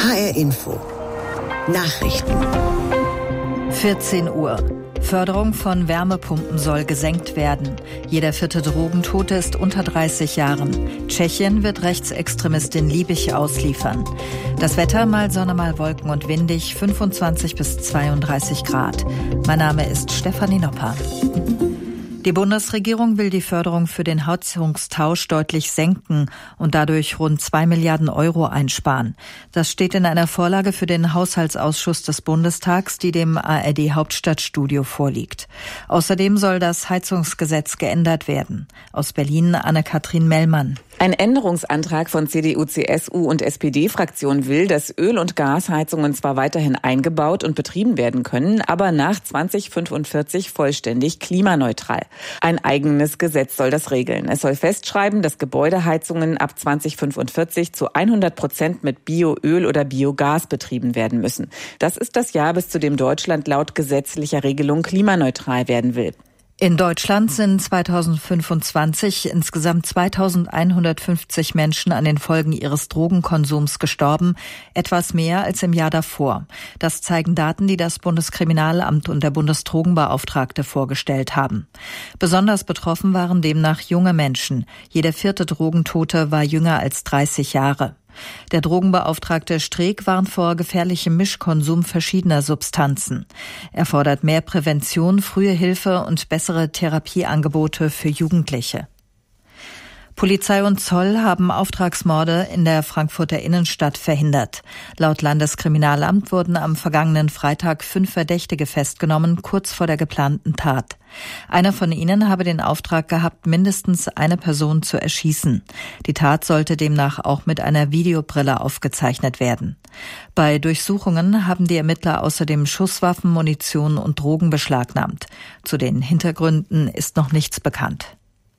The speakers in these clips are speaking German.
HR Info. Nachrichten. 14 Uhr. Förderung von Wärmepumpen soll gesenkt werden. Jeder 4. Drogentote ist unter 30 Jahren. Tschechien wird Rechtsextremistin Liebig ausliefern. Das Wetter, mal Sonne, mal Wolken und windig, 25 bis 32 Grad. Mein Name ist Stefanie Nopper. Die Bundesregierung will die Förderung für den Heizungstausch deutlich senken und dadurch rund 2 Milliarden Euro einsparen. Das steht in einer Vorlage für den Haushaltsausschuss des Bundestags, die dem ARD Hauptstadtstudio vorliegt. Außerdem soll das Heizungsgesetz geändert werden. Aus Berlin Anne-Kathrin Mellmann. Ein Änderungsantrag von CDU, CSU und SPD-Fraktion will, dass Öl- und Gasheizungen zwar weiterhin eingebaut und betrieben werden können, aber nach 2045 vollständig klimaneutral. Ein eigenes Gesetz soll das regeln. Es soll festschreiben, dass Gebäudeheizungen ab 2045 zu 100% mit Bioöl oder Biogas betrieben werden müssen. Das ist das Jahr, bis zu dem Deutschland laut gesetzlicher Regelung klimaneutral werden will. In Deutschland sind 2025 insgesamt 2150 Menschen an den Folgen ihres Drogenkonsums gestorben, etwas mehr als im Jahr davor. Das zeigen Daten, die das Bundeskriminalamt und der Bundesdrogenbeauftragte vorgestellt haben. Besonders betroffen waren demnach junge Menschen. Jeder 4. Drogentote war jünger als 30 Jahre. Der Drogenbeauftragte Streeck warnt vor gefährlichem Mischkonsum verschiedener Substanzen. Er fordert mehr Prävention, frühe Hilfe und bessere Therapieangebote für Jugendliche. Polizei und Zoll haben Auftragsmorde in der Frankfurter Innenstadt verhindert. Laut Landeskriminalamt wurden am vergangenen Freitag 5 Verdächtige festgenommen, kurz vor der geplanten Tat. Einer von ihnen habe den Auftrag gehabt, mindestens eine Person zu erschießen. Die Tat sollte demnach auch mit einer Videobrille aufgezeichnet werden. Bei Durchsuchungen haben die Ermittler außerdem Schusswaffen, Munition und Drogen beschlagnahmt. Zu den Hintergründen ist noch nichts bekannt.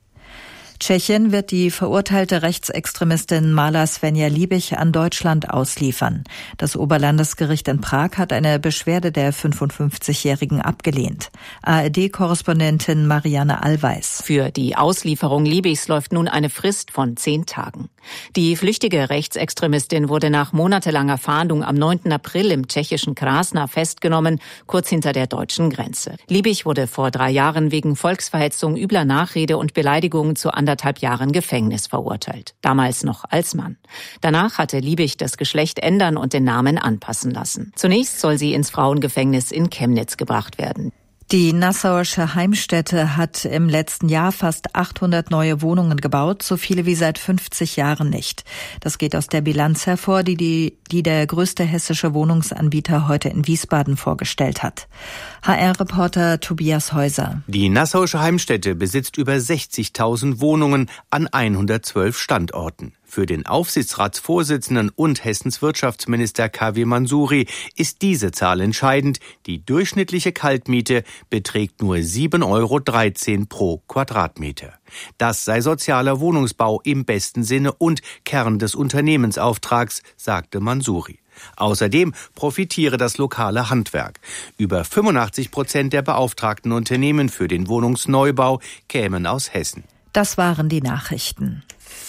Tschechien wird die verurteilte Rechtsextremistin Mála Svenja Liebig an Deutschland ausliefern. Das Oberlandesgericht in Prag hat eine Beschwerde der 55-Jährigen abgelehnt. ARD-Korrespondentin Marianne Allweis. Für die Auslieferung Liebigs läuft nun eine Frist von 10 Tagen. Die flüchtige Rechtsextremistin wurde nach monatelanger Fahndung am 9. April im tschechischen Krasna festgenommen, kurz hinter der deutschen Grenze. Liebig wurde vor 3 Jahren wegen Volksverhetzung, übler Nachrede und Beleidigung zu 1,5 Jahren Gefängnis verurteilt. Damals noch als Mann. Danach hatte Liebig das Geschlecht ändern und den Namen anpassen lassen. Zunächst soll sie ins Frauengefängnis in Chemnitz gebracht werden. Die Nassauische Heimstätte hat im letzten Jahr fast 800 neue Wohnungen gebaut, so viele wie seit 50 Jahren nicht. Das geht aus der Bilanz hervor, die der größte hessische Wohnungsanbieter heute in Wiesbaden vorgestellt hat. HR-Reporter Tobias Häuser. Die Nassauische Heimstätte besitzt über 60.000 Wohnungen an 112 Standorten. Für den Aufsichtsratsvorsitzenden und Hessens Wirtschaftsminister K.W. Mansouri ist diese Zahl entscheidend. Die durchschnittliche Kaltmiete beträgt nur 7,13 € pro Quadratmeter. Das sei sozialer Wohnungsbau im besten Sinne und Kern des Unternehmensauftrags, sagte Mansouri. Außerdem profitiere das lokale Handwerk. Über 85% der beauftragten Unternehmen für den Wohnungsneubau kämen aus Hessen. Das waren die Nachrichten.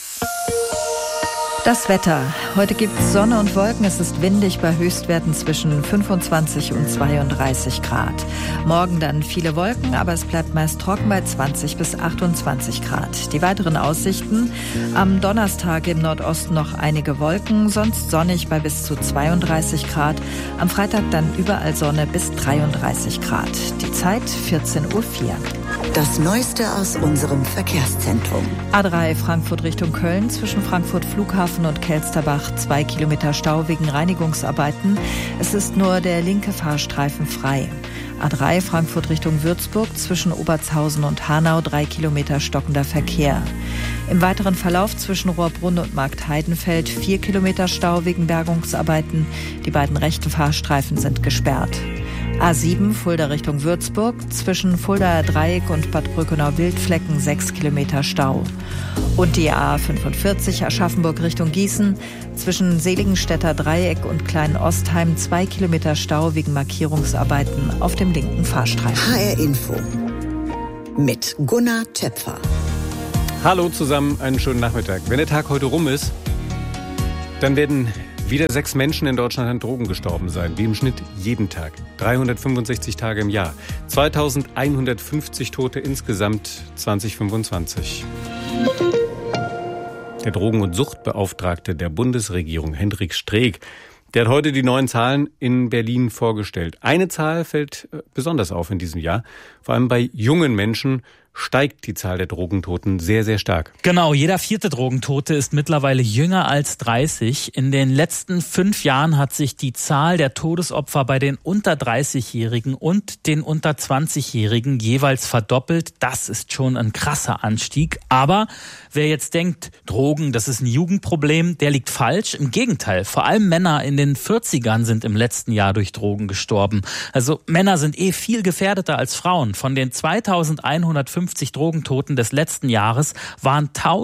Das Wetter. Heute gibt es Sonne und Wolken. Es ist windig bei Höchstwerten zwischen 25 und 32 Grad. Morgen dann viele Wolken, aber es bleibt meist trocken bei 20 bis 28 Grad. Die weiteren Aussichten: am Donnerstag im Nordosten noch einige Wolken, sonst sonnig bei bis zu 32 Grad. Am Freitag dann überall Sonne bis 33 Grad. Die Zeit 14:04 Uhr. Das Neueste aus unserem Verkehrszentrum. A3 Frankfurt Richtung Köln, zwischen Frankfurt Flughafen und Kelsterbach 2 Kilometer Stau wegen Reinigungsarbeiten. Es ist nur der linke Fahrstreifen frei. A3 Frankfurt Richtung Würzburg, zwischen Obertshausen und Hanau 3 Kilometer stockender Verkehr. Im weiteren Verlauf zwischen Rohrbrunn und Marktheidenfeld 4 Kilometer Stau wegen Bergungsarbeiten. Die beiden rechten Fahrstreifen sind gesperrt. A7 Fulda Richtung Würzburg, zwischen Fuldaer Dreieck und Bad Brückenau-Wildflecken 6 Kilometer Stau. Und die A45 Aschaffenburg Richtung Gießen, zwischen Seligenstädter Dreieck und Klein-Ostheim 2 Kilometer Stau wegen Markierungsarbeiten auf dem linken Fahrstreifen. HR Info mit Gunnar Töpfer. Hallo zusammen, einen schönen Nachmittag. Wenn der Tag heute rum ist, dann werden Wieder 6 Menschen in Deutschland an Drogen gestorben sein, wie im Schnitt jeden Tag. 365 Tage im Jahr. 2150 Tote insgesamt 2025. Der Drogen- und Suchtbeauftragte der Bundesregierung, Hendrik Streeck, der hat heute die neuen Zahlen in Berlin vorgestellt. Eine Zahl fällt besonders auf in diesem Jahr. Vor allem bei jungen Menschen steigt die Zahl der Drogentoten sehr, sehr stark. Genau, jeder 4. Drogentote ist mittlerweile jünger als 30. In den letzten 5 Jahren hat sich die Zahl der Todesopfer bei den unter 30-Jährigen und den unter 20-Jährigen jeweils verdoppelt. Das ist schon ein krasser Anstieg. Aber wer jetzt denkt, Drogen, das ist ein Jugendproblem, der liegt falsch. Im Gegenteil, vor allem Männer in den 40ern sind im letzten Jahr durch Drogen gestorben. Also Männer sind viel gefährdeter als Frauen. Von den 2150 Drogentoten des letzten Jahres waren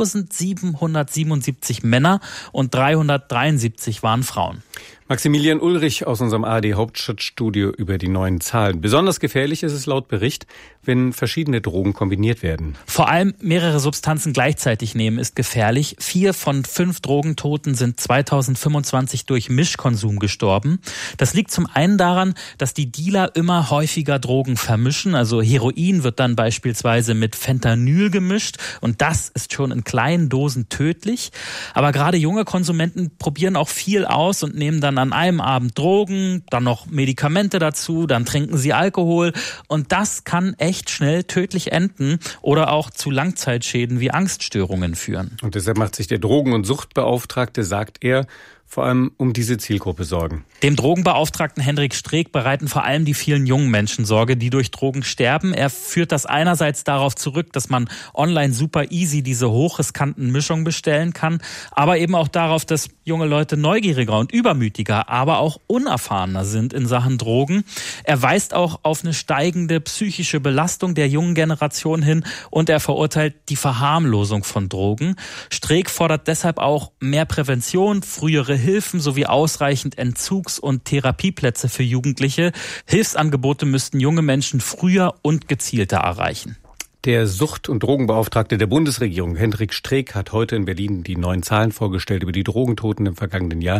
1777 Männer und 373 waren Frauen. Maximilian Ulrich aus unserem ARD-Hauptstadtstudio über die neuen Zahlen. Besonders gefährlich ist es laut Bericht, wenn verschiedene Drogen kombiniert werden. Vor allem mehrere Substanzen gleichzeitig nehmen ist gefährlich. 4 von 5 Drogentoten sind 2025 durch Mischkonsum gestorben. Das liegt zum einen daran, dass die Dealer immer häufiger Drogen vermischen. Also Heroin wird dann beispielsweise mit Fentanyl gemischt und das ist schon in kleinen Dosen tödlich. Aber gerade junge Konsumenten probieren auch viel aus und nehmen dann an einem Abend Drogen, dann noch Medikamente dazu, dann trinken sie Alkohol und das kann echt schnell tödlich enden oder auch zu Langzeitschäden wie Angststörungen führen. Und deshalb macht sich der Drogen- und Suchtbeauftragte, sagt er, vor allem um diese Zielgruppe sorgen. Dem Drogenbeauftragten Hendrik Streeck bereiten vor allem die vielen jungen Menschen Sorge, die durch Drogen sterben. Er führt das einerseits darauf zurück, dass man online super easy diese hochriskanten Mischungen bestellen kann, aber eben auch darauf, dass junge Leute neugieriger und übermütiger, aber auch unerfahrener sind in Sachen Drogen. Er weist auch auf eine steigende psychische Belastung der jungen Generation hin und er verurteilt die Verharmlosung von Drogen. Streeck fordert deshalb auch mehr Prävention, frühere Hilfen sowie ausreichend Entzugs- und Therapieplätze für Jugendliche. Hilfsangebote müssten junge Menschen früher und gezielter erreichen. Der Sucht- und Drogenbeauftragte der Bundesregierung, Hendrik Streeck, hat heute in Berlin die neuen Zahlen vorgestellt über die Drogentoten im vergangenen Jahr.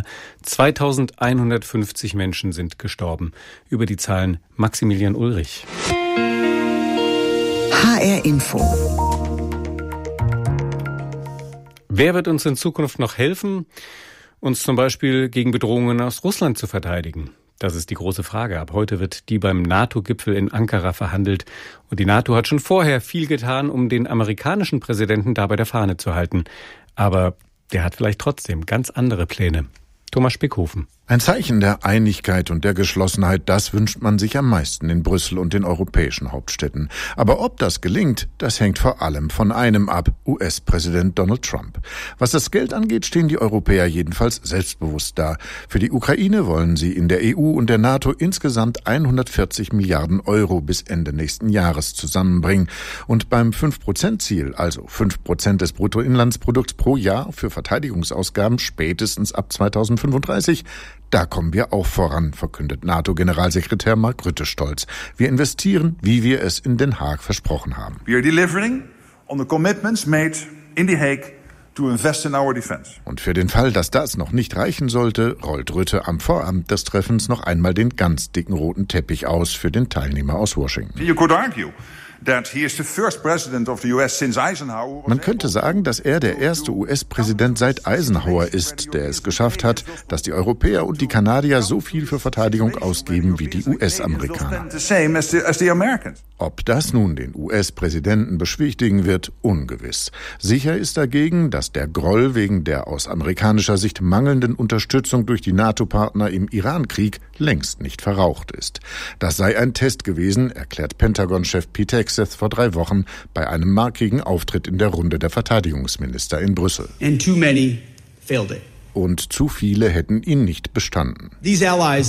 2150 Menschen sind gestorben. Über die Zahlen Maximilian Ulrich. HR Info. Wer wird uns in Zukunft noch helfen, uns zum Beispiel gegen Bedrohungen aus Russland zu verteidigen? Das ist die große Frage. Ab heute wird die beim NATO-Gipfel in Ankara verhandelt. Und die NATO hat schon vorher viel getan, um den amerikanischen Präsidenten da bei der Fahne zu halten. Aber der hat vielleicht trotzdem ganz andere Pläne. Thomas Spickhofen. Ein Zeichen der Einigkeit und der Geschlossenheit, das wünscht man sich am meisten in Brüssel und den europäischen Hauptstädten. Aber ob das gelingt, das hängt vor allem von einem ab, US-Präsident Donald Trump. Was das Geld angeht, stehen die Europäer jedenfalls selbstbewusst da. Für die Ukraine wollen sie in der EU und der NATO insgesamt 140 Milliarden Euro bis Ende nächsten Jahres zusammenbringen. Und beim 5%-Ziel, also 5% des Bruttoinlandsprodukts pro Jahr für Verteidigungsausgaben spätestens ab 2035, da kommen wir auch voran, verkündet NATO-Generalsekretär Mark Rutte stolz. Wir investieren, wie wir es in Den Haag versprochen haben. We are delivering on the commitments made in The Hague to invest in our defense. Und für den Fall, dass das noch nicht reichen sollte, rollt Rutte am Vorabend des Treffens noch einmal den ganz dicken roten Teppich aus für den Teilnehmer aus Washington. You could argue that he is the first president of the US since Eisenhower. Man könnte sagen, dass er der erste US-Präsident seit Eisenhower ist, der es geschafft hat, dass die Europäer und die Kanadier so viel für Verteidigung ausgeben wie die US-Amerikaner. Ob das nun den US-Präsidenten beschwichtigen wird, ungewiss. Sicher ist dagegen, dass der Groll wegen der aus amerikanischer Sicht mangelnden Unterstützung durch die NATO-Partner im Iran-Krieg längst nicht verraucht ist. Das sei ein Test gewesen, erklärt Pentagon-Chef Pete Hegseth vor 3 Wochen bei einem markigen Auftritt in der Runde der Verteidigungsminister in Brüssel. And too many failed it. Und zu viele hätten ihn nicht bestanden. Diese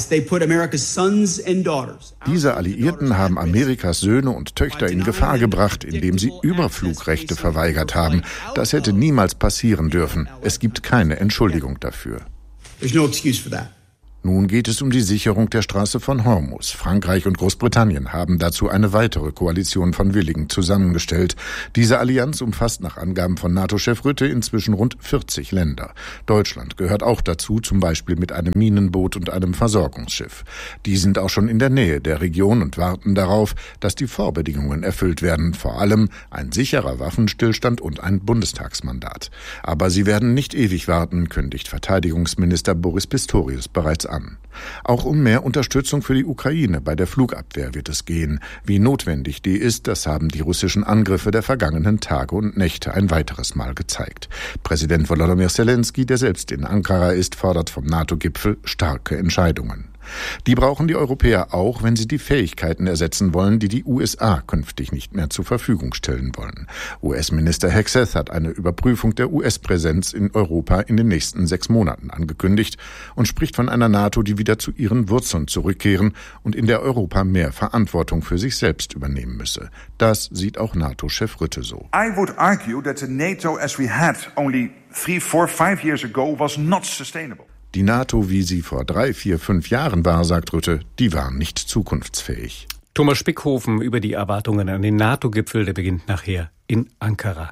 Alliierten haben Amerikas Söhne und Töchter in Gefahr gebracht, indem sie Überflugrechte verweigert haben. Das hätte niemals passieren dürfen. Es gibt keine Entschuldigung dafür. Nun geht es um die Sicherung der Straße von Hormuz. Frankreich und Großbritannien haben dazu eine weitere Koalition von Willigen zusammengestellt. Diese Allianz umfasst nach Angaben von NATO-Chef Rutte inzwischen rund 40 Länder. Deutschland gehört auch dazu, zum Beispiel mit einem Minenboot und einem Versorgungsschiff. Die sind auch schon in der Nähe der Region und warten darauf, dass die Vorbedingungen erfüllt werden, vor allem ein sicherer Waffenstillstand und ein Bundestagsmandat. Aber sie werden nicht ewig warten, kündigt Verteidigungsminister Boris Pistorius bereits an. Auch um mehr Unterstützung für die Ukraine bei der Flugabwehr wird es gehen. Wie notwendig die ist, das haben die russischen Angriffe der vergangenen Tage und Nächte ein weiteres Mal gezeigt. Präsident Volodymyr Zelensky, der selbst in Ankara ist, fordert vom NATO-Gipfel starke Entscheidungen. Die brauchen die Europäer auch, wenn sie die Fähigkeiten ersetzen wollen, die die USA künftig nicht mehr zur Verfügung stellen wollen. US-Minister Hegseth hat eine Überprüfung der US-Präsenz in Europa in den nächsten 6 Monaten angekündigt und spricht von einer NATO, die wieder zu ihren Wurzeln zurückkehren und in der Europa mehr Verantwortung für sich selbst übernehmen müsse. Das sieht auch NATO-Chef Rutte so. I would argue that the NATO as we had only 3, 4, 5 years ago was not sustainable. Die NATO, wie sie vor 3, 4, 5 Jahren war, sagt Rutte, die war nicht zukunftsfähig. Thomas Spickhofen über die Erwartungen an den NATO-Gipfel, der beginnt nachher in Ankara.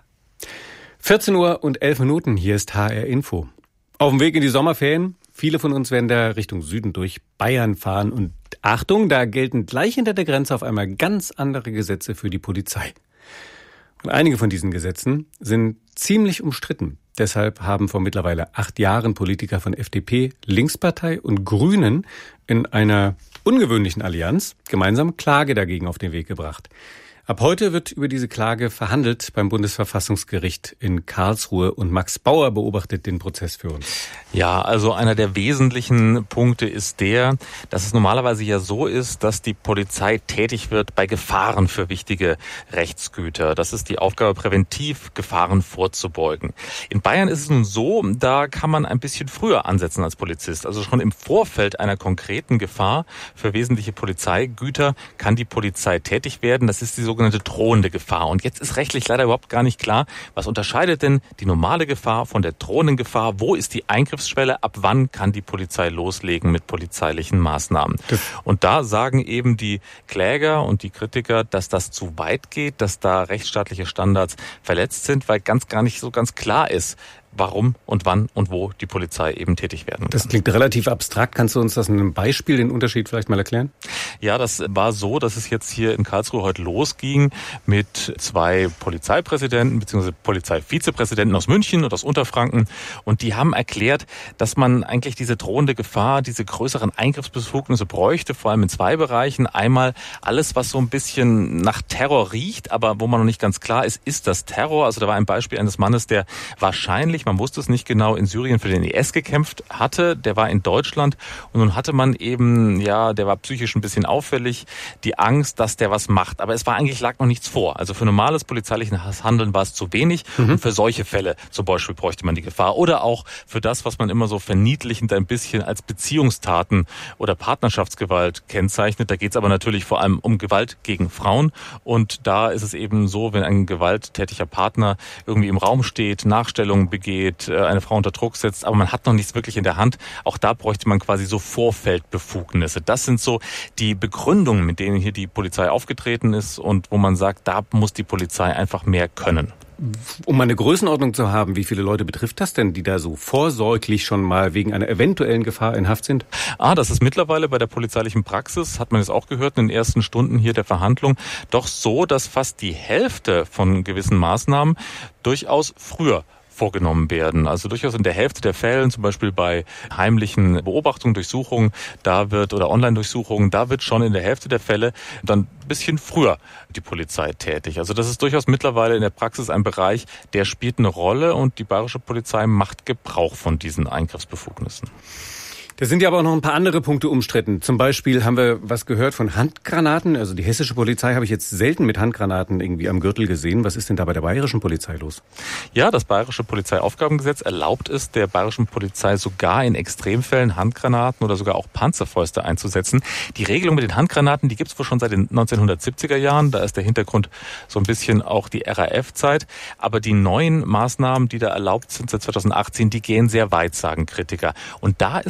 14:11 Uhr, hier ist HR Info. Auf dem Weg in die Sommerferien, viele von uns werden da Richtung Süden durch Bayern fahren und Achtung, da gelten gleich hinter der Grenze auf einmal ganz andere Gesetze für die Polizei. Und einige von diesen Gesetzen sind ziemlich umstritten. Deshalb haben vor mittlerweile 8 Jahren Politiker von FDP, Linkspartei und Grünen in einer ungewöhnlichen Allianz gemeinsam Klage dagegen auf den Weg gebracht. Ab heute wird über diese Klage verhandelt beim Bundesverfassungsgericht in Karlsruhe und Max Bauer beobachtet den Prozess für uns. Ja, also einer der wesentlichen Punkte ist der, dass es normalerweise ja so ist, dass die Polizei tätig wird bei Gefahren für wichtige Rechtsgüter. Das ist die Aufgabe, präventiv Gefahren vorzubeugen. In Bayern ist es nun so, da kann man ein bisschen früher ansetzen als Polizist. Also schon im Vorfeld einer konkreten Gefahr für wesentliche Polizeigüter kann die Polizei tätig werden. Das ist die sogenannte drohende Gefahr. Und jetzt ist rechtlich leider überhaupt gar nicht klar, was unterscheidet denn die normale Gefahr von der drohenden Gefahr? Wo ist die Eingriffsschwelle? Ab wann kann die Polizei loslegen mit polizeilichen Maßnahmen? Und da sagen eben die Kläger und die Kritiker, dass das zu weit geht, dass da rechtsstaatliche Standards verletzt sind, weil gar nicht so ganz klar ist, warum und wann und wo die Polizei eben tätig werden kann. Das klingt relativ abstrakt. Kannst du uns das in einem Beispiel, den Unterschied vielleicht mal erklären? Ja, das war so, dass es jetzt hier in Karlsruhe heute losging mit 2 Polizeipräsidenten bzw. Polizeivizepräsidenten aus München und aus Unterfranken. Und die haben erklärt, dass man eigentlich diese drohende Gefahr, diese größeren Eingriffsbefugnisse bräuchte, vor allem in 2 Bereichen. Einmal alles, was so ein bisschen nach Terror riecht, aber wo man noch nicht ganz klar ist das Terror? Also da war ein Beispiel eines Mannes, der wahrscheinlich, man wusste es nicht genau, in Syrien für den IS gekämpft hatte. Der war in Deutschland und nun hatte man eben, der war psychisch ein bisschen auffällig, die Angst, dass der was macht. Aber es lag noch nichts vor. Also für normales polizeiliches Handeln war es zu wenig. Und für solche Fälle zum Beispiel bräuchte man die Gefahr. Oder auch für das, was man immer so verniedlichend ein bisschen als Beziehungstaten oder Partnerschaftsgewalt kennzeichnet. Da geht es aber natürlich vor allem um Gewalt gegen Frauen. Und da ist es eben so, wenn ein gewalttätiger Partner irgendwie im Raum steht, Nachstellungen begeht, eine Frau unter Druck setzt, aber man hat noch nichts wirklich in der Hand. Auch da bräuchte man quasi so Vorfeldbefugnisse. Das sind so die Begründungen, mit denen hier die Polizei aufgetreten ist und wo man sagt, da muss die Polizei einfach mehr können. Um eine Größenordnung zu haben, wie viele Leute betrifft das denn, die da so vorsorglich schon mal wegen einer eventuellen Gefahr in Haft sind? Das ist mittlerweile bei der polizeilichen Praxis, hat man es auch gehört in den ersten Stunden hier der Verhandlung, doch so, dass fast die Hälfte von gewissen Maßnahmen durchaus früher vorgenommen werden. Also durchaus in der Hälfte der Fällen, zum Beispiel bei heimlichen Beobachtungen, Durchsuchungen, oder Online-Durchsuchungen, da wird schon in der Hälfte der Fälle dann ein bisschen früher die Polizei tätig. Also das ist durchaus mittlerweile in der Praxis ein Bereich, der spielt eine Rolle und die bayerische Polizei macht Gebrauch von diesen Eingriffsbefugnissen. Da sind ja aber auch noch ein paar andere Punkte umstritten. Zum Beispiel haben wir was gehört von Handgranaten. Also die hessische Polizei habe ich jetzt selten mit Handgranaten irgendwie am Gürtel gesehen. Was ist denn da bei der bayerischen Polizei los? Ja, das bayerische Polizeiaufgabengesetz erlaubt es der bayerischen Polizei sogar in Extremfällen Handgranaten oder sogar auch Panzerfäuste einzusetzen. Die Regelung mit den Handgranaten, die gibt es wohl schon seit den 1970er Jahren. Da ist der Hintergrund so ein bisschen auch die RAF-Zeit. Aber die neuen Maßnahmen, die da erlaubt sind seit 2018, die gehen sehr weit, sagen Kritiker. Und da ist vor allem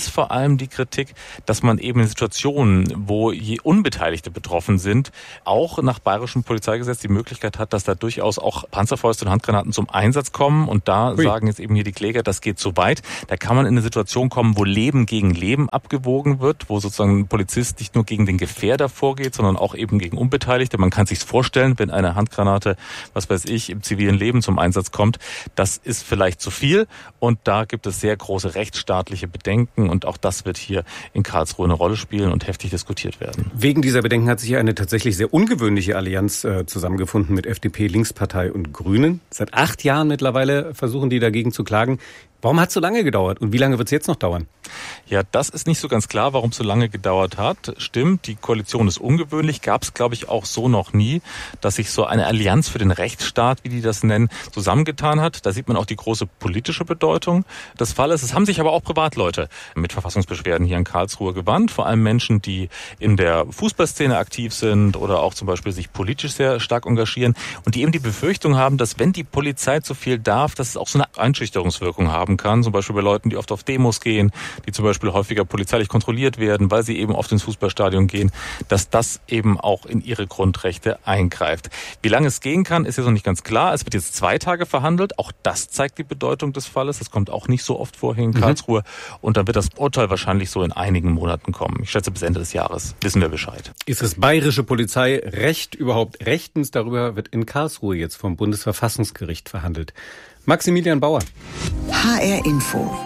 allem die Kritik, dass man eben in Situationen, wo Unbeteiligte betroffen sind, auch nach bayerischem Polizeigesetz die Möglichkeit hat, dass da durchaus auch Panzerfäuste und Handgranaten zum Einsatz kommen. Und da sagen jetzt eben hier die Kläger, das geht zu weit. Da kann man in eine Situation kommen, wo Leben gegen Leben abgewogen wird, wo sozusagen ein Polizist nicht nur gegen den Gefährder vorgeht, sondern auch eben gegen Unbeteiligte. Man kann sich's vorstellen, wenn eine Handgranate, was weiß ich, im zivilen Leben zum Einsatz kommt, das ist vielleicht zu viel. Und da gibt es sehr große rechtsstaatliche Bedenken. Und auch das wird hier in Karlsruhe eine Rolle spielen und heftig diskutiert werden. Wegen dieser Bedenken hat sich hier eine tatsächlich sehr ungewöhnliche Allianz zusammengefunden mit FDP, Linkspartei und Grünen. Seit 8 Jahren mittlerweile versuchen die dagegen zu klagen. Warum hat es so lange gedauert und wie lange wird es jetzt noch dauern? Ja, das ist nicht so ganz klar, warum es so lange gedauert hat. Stimmt, die Koalition ist ungewöhnlich, gab es, glaube ich, auch so noch nie, dass sich so eine Allianz für den Rechtsstaat, wie die das nennen, zusammengetan hat. Da sieht man auch die große politische Bedeutung des Falles. Es haben sich aber auch Privatleute mit Verfassungsbeschwerden hier in Karlsruhe gewandt, vor allem Menschen, die in der Fußballszene aktiv sind oder auch zum Beispiel sich politisch sehr stark engagieren und die eben die Befürchtung haben, dass wenn die Polizei zu viel darf, dass es auch so eine Einschüchterungswirkung haben kann, zum Beispiel bei Leuten, die oft auf Demos gehen, die zum Beispiel häufiger polizeilich kontrolliert werden, weil sie eben oft ins Fußballstadion gehen, dass das eben auch in ihre Grundrechte eingreift. Wie lange es gehen kann, ist jetzt noch nicht ganz klar. Es wird jetzt 2 Tage verhandelt. Auch das zeigt die Bedeutung des Falles. Das kommt auch nicht so oft vor hier in Karlsruhe. Und dann wird das Urteil wahrscheinlich so in einigen Monaten kommen. Ich schätze, bis Ende des Jahres wissen wir Bescheid. Ist das bayerische Polizeirecht überhaupt rechtens? Darüber wird in Karlsruhe jetzt vom Bundesverfassungsgericht verhandelt. Maximilian Bauer. HR Info.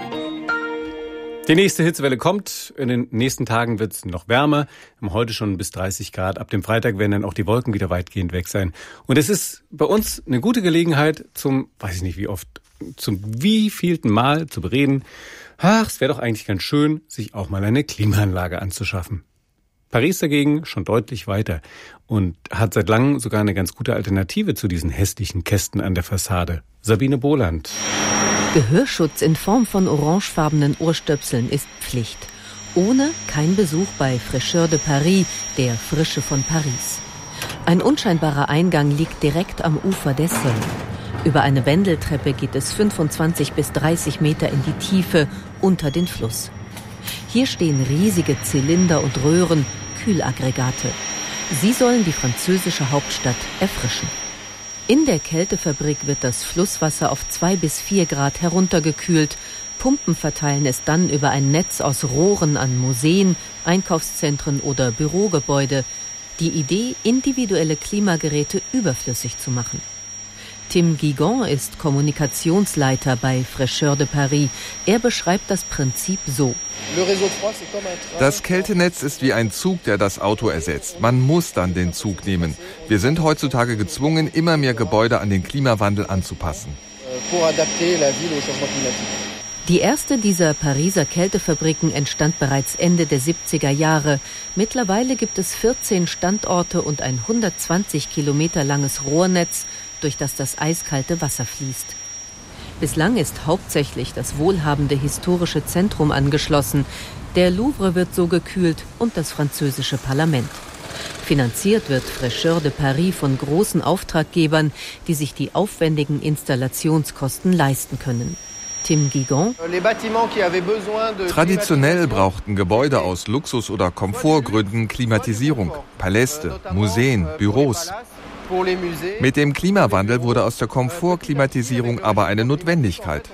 Die nächste Hitzewelle kommt. In den nächsten Tagen wird es noch wärmer. Wir haben heute schon bis 30 Grad. Ab dem Freitag werden dann auch die Wolken wieder weitgehend weg sein. Und es ist bei uns eine gute Gelegenheit zum, weiß ich nicht wie oft, zum wievielten Mal zu bereden. Ach, es wäre doch eigentlich ganz schön, sich auch mal eine Klimaanlage anzuschaffen. Paris dagegen schon deutlich weiter und hat seit langem sogar eine ganz gute Alternative zu diesen hässlichen Kästen an der Fassade. Sabine Bohland. Gehörschutz in Form von orangefarbenen Ohrstöpseln ist Pflicht. Ohne kein Besuch bei Fraîcheur de Paris, der Frische von Paris. Ein unscheinbarer Eingang liegt direkt am Ufer der Seine. Über eine Wendeltreppe geht es 25 bis 30 Meter in die Tiefe unter den Fluss. Hier stehen riesige Zylinder und Röhren, Kühlaggregate. Sie sollen die französische Hauptstadt erfrischen. In der Kältefabrik wird das Flusswasser auf 2 bis 4 Grad heruntergekühlt. Pumpen verteilen es dann über ein Netz aus Rohren an Museen, Einkaufszentren oder Bürogebäude. Die Idee, individuelle Klimageräte überflüssig zu machen. Tim Guigon ist Kommunikationsleiter bei Fraîcheur de Paris. Er beschreibt das Prinzip so. Das Kältenetz ist wie ein Zug, der das Auto ersetzt. Man muss dann den Zug nehmen. Wir sind heutzutage gezwungen, immer mehr Gebäude an den Klimawandel anzupassen. Die erste dieser Pariser Kältefabriken entstand bereits Ende der 70er Jahre. Mittlerweile gibt es 14 Standorte und ein 120 Kilometer langes Rohrnetz, durch das eiskalte Wasser fließt. Bislang ist hauptsächlich das wohlhabende historische Zentrum angeschlossen. Der Louvre wird so gekühlt und das französische Parlament. Finanziert wird Fraîcheur de Paris von großen Auftraggebern, die sich die aufwendigen Installationskosten leisten können. Tim Guigon. Traditionell brauchten Gebäude aus Luxus- oder Komfortgründen Klimatisierung. Paläste, Museen, Büros. Mit dem Klimawandel wurde aus der Komfortklimatisierung aber eine Notwendigkeit.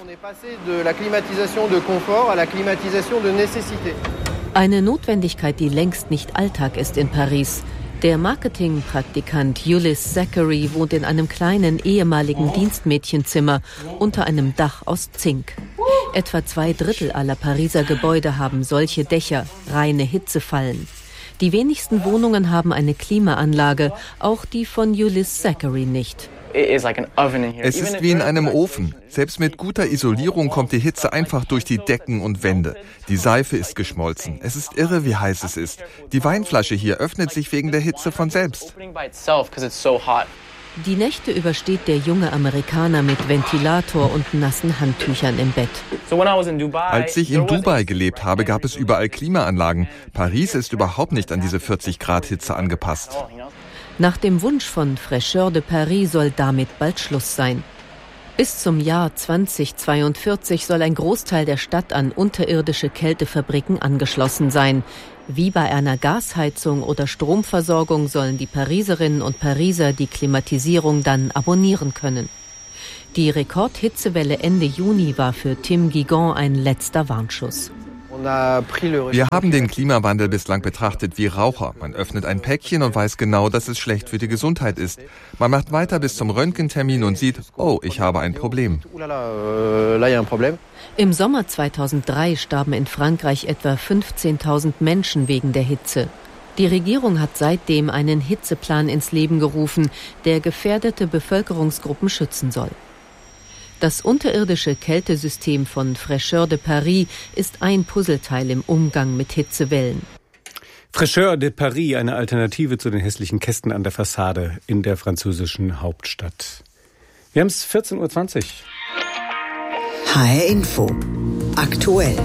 Eine Notwendigkeit, die längst nicht Alltag ist in Paris. Der Marketingpraktikant Ulysse Zachary wohnt in einem kleinen ehemaligen Dienstmädchenzimmer unter einem Dach aus Zink. Etwa 2/3 aller Pariser Gebäude haben solche Dächer, reine Hitzefallen. Die wenigsten Wohnungen haben eine Klimaanlage, auch die von Ulysse Zachary nicht. Es ist wie in einem Ofen. Selbst mit guter Isolierung kommt die Hitze einfach durch die Decken und Wände. Die Seife ist geschmolzen. Es ist irre, wie heiß es ist. Die Weinflasche hier öffnet sich wegen der Hitze von selbst. Die Nächte übersteht der junge Amerikaner mit Ventilator und nassen Handtüchern im Bett. Als ich in Dubai gelebt habe, gab es überall Klimaanlagen. Paris ist überhaupt nicht an diese 40 Grad Hitze angepasst. Nach dem Wunsch von Fraîcheur de Paris soll damit bald Schluss sein. Bis zum Jahr 2042 soll ein Großteil der Stadt an unterirdische Kältefabriken angeschlossen sein. Wie bei einer Gasheizung oder Stromversorgung sollen die Pariserinnen und Pariser die Klimatisierung dann abonnieren können. Die Rekordhitzewelle Ende Juni war für Tim Guigon ein letzter Warnschuss. Wir haben den Klimawandel bislang betrachtet wie Raucher. Man öffnet ein Päckchen und weiß genau, dass es schlecht für die Gesundheit ist. Man macht weiter bis zum Röntgentermin und sieht, oh, ich habe ein Problem. Im Sommer 2003 starben in Frankreich etwa 15.000 Menschen wegen der Hitze. Die Regierung hat seitdem einen Hitzeplan ins Leben gerufen, der gefährdete Bevölkerungsgruppen schützen soll. Das unterirdische Kältesystem von Fraîcheur de Paris ist ein Puzzleteil im Umgang mit Hitzewellen. Fraîcheur de Paris, eine Alternative zu den hässlichen Kästen an der Fassade in der französischen Hauptstadt. Wir haben es 14.20 Uhr. HR Info. Aktuell.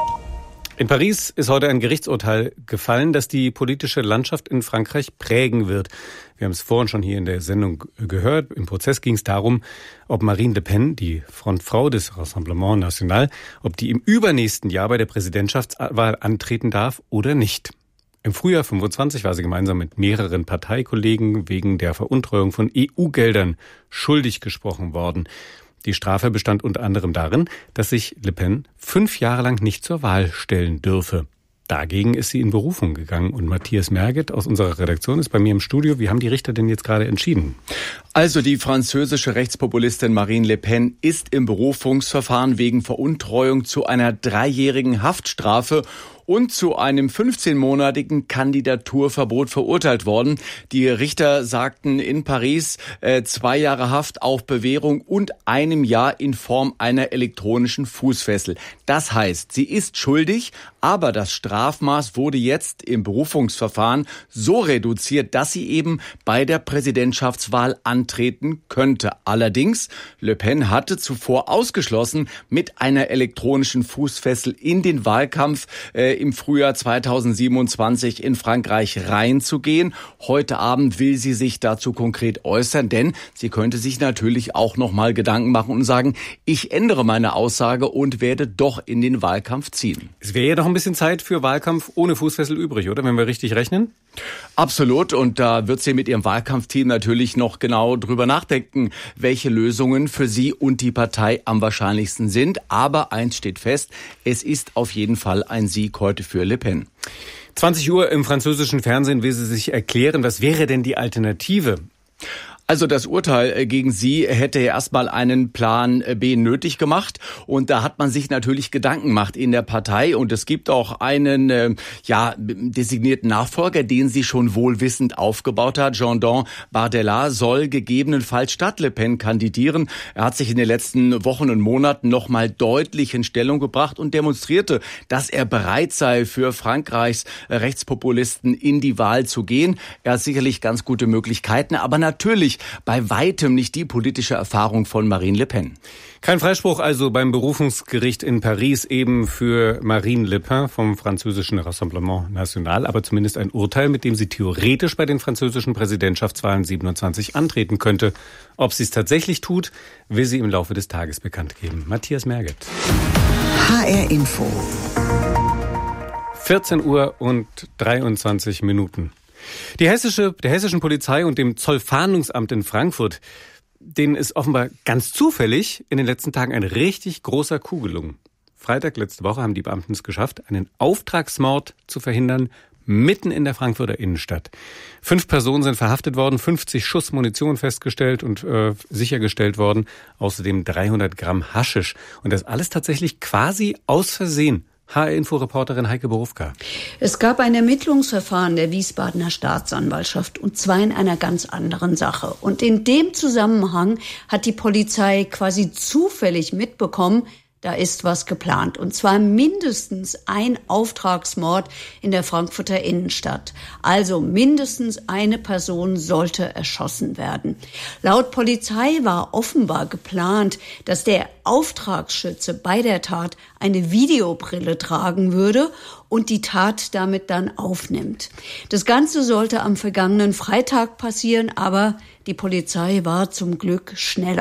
In Paris ist heute ein Gerichtsurteil gefallen, das die politische Landschaft in Frankreich prägen wird. Wir haben es vorhin schon hier in der Sendung gehört. Im Prozess ging es darum, ob Marine Le Pen, die Frontfrau des Rassemblement National, ob die im übernächsten Jahr bei der Präsidentschaftswahl antreten darf oder nicht. Im Frühjahr 25 war sie gemeinsam mit mehreren Parteikollegen wegen der Veruntreuung von EU-Geldern schuldig gesprochen worden. Die Strafe bestand unter anderem darin, dass sich Le Pen 5 Jahre lang nicht zur Wahl stellen dürfe. Dagegen ist sie in Berufung gegangen. Und Matthias Merget aus unserer Redaktion ist bei mir im Studio. Wie haben die Richter denn jetzt gerade entschieden? Also die französische Rechtspopulistin Marine Le Pen ist im Berufungsverfahren wegen Veruntreuung zu einer 3-jährigen Haftstrafe und zu einem 15-monatigen Kandidaturverbot verurteilt worden. Die Richter sagten in Paris 2 Jahre Haft auf Bewährung und 1 Jahr in Form einer elektronischen Fußfessel. Das heißt, sie ist schuldig, aber das Strafmaß wurde jetzt im Berufungsverfahren so reduziert, dass sie eben bei der Präsidentschaftswahl antreten könnte. Allerdings, Le Pen hatte zuvor ausgeschlossen, mit einer elektronischen Fußfessel in den Wahlkampf im Frühjahr 2027 in Frankreich reinzugehen. Heute Abend will sie sich dazu konkret äußern, denn sie könnte sich natürlich auch noch mal Gedanken machen und sagen, ich ändere meine Aussage und werde doch in den Wahlkampf ziehen. Es wäre ja noch ein bisschen Zeit für Wahlkampf ohne Fußfessel übrig, oder? Wenn wir richtig rechnen? Absolut. Und da wird sie mit ihrem Wahlkampfteam natürlich noch genau drüber nachdenken, welche Lösungen für sie und die Partei am wahrscheinlichsten sind. Aber eins steht fest, es ist auf jeden Fall ein Sieg heute für Le Pen. 20 Uhr im französischen Fernsehen will sie sich erklären. Was wäre denn die Alternative? Also das Urteil gegen sie hätte ja erstmal einen Plan B nötig gemacht und da hat man sich natürlich Gedanken gemacht in der Partei und es gibt auch einen designierten Nachfolger, den sie schon wohlwissend aufgebaut hat. Jourdan Bardella soll gegebenenfalls statt Le Pen kandidieren. Er hat sich in den letzten Wochen und Monaten noch mal deutlich in Stellung gebracht und demonstrierte, dass er bereit sei, für Frankreichs Rechtspopulisten in die Wahl zu gehen. Er hat sicherlich ganz gute Möglichkeiten, aber natürlich bei weitem nicht die politische Erfahrung von Marine Le Pen. Kein Freispruch also beim Berufungsgericht in Paris eben für Marine Le Pen vom französischen Rassemblement National, aber zumindest ein Urteil, mit dem sie theoretisch bei den französischen Präsidentschaftswahlen 27 antreten könnte. Ob sie es tatsächlich tut, will sie im Laufe des Tages bekannt geben. Matthias Merget. HR Info. 14 Uhr und 23 Minuten. Der hessischen Polizei und dem Zollfahndungsamt in Frankfurt, denen ist offenbar ganz zufällig in den letzten Tagen ein richtig großer Coup gelungen. Freitag letzte Woche haben die Beamten es geschafft, einen Auftragsmord zu verhindern, mitten in der Frankfurter Innenstadt. 5 Personen sind verhaftet worden, 50 Schuss Munition festgestellt und sichergestellt worden, außerdem 300 Gramm Haschisch. Und das alles tatsächlich quasi aus Versehen. HR-Info-Reporterin Heike Borufka. Es gab ein Ermittlungsverfahren der Wiesbadener Staatsanwaltschaft und zwar in einer ganz anderen Sache. Und in dem Zusammenhang hat die Polizei quasi zufällig mitbekommen, da ist was geplant. Und zwar mindestens ein Auftragsmord in der Frankfurter Innenstadt. Also mindestens eine Person sollte erschossen werden. Laut Polizei war offenbar geplant, dass der Auftragsschütze bei der Tat eine Videobrille tragen würde und die Tat damit dann aufnimmt. Das Ganze sollte am vergangenen Freitag passieren, aber die Polizei war zum Glück schneller.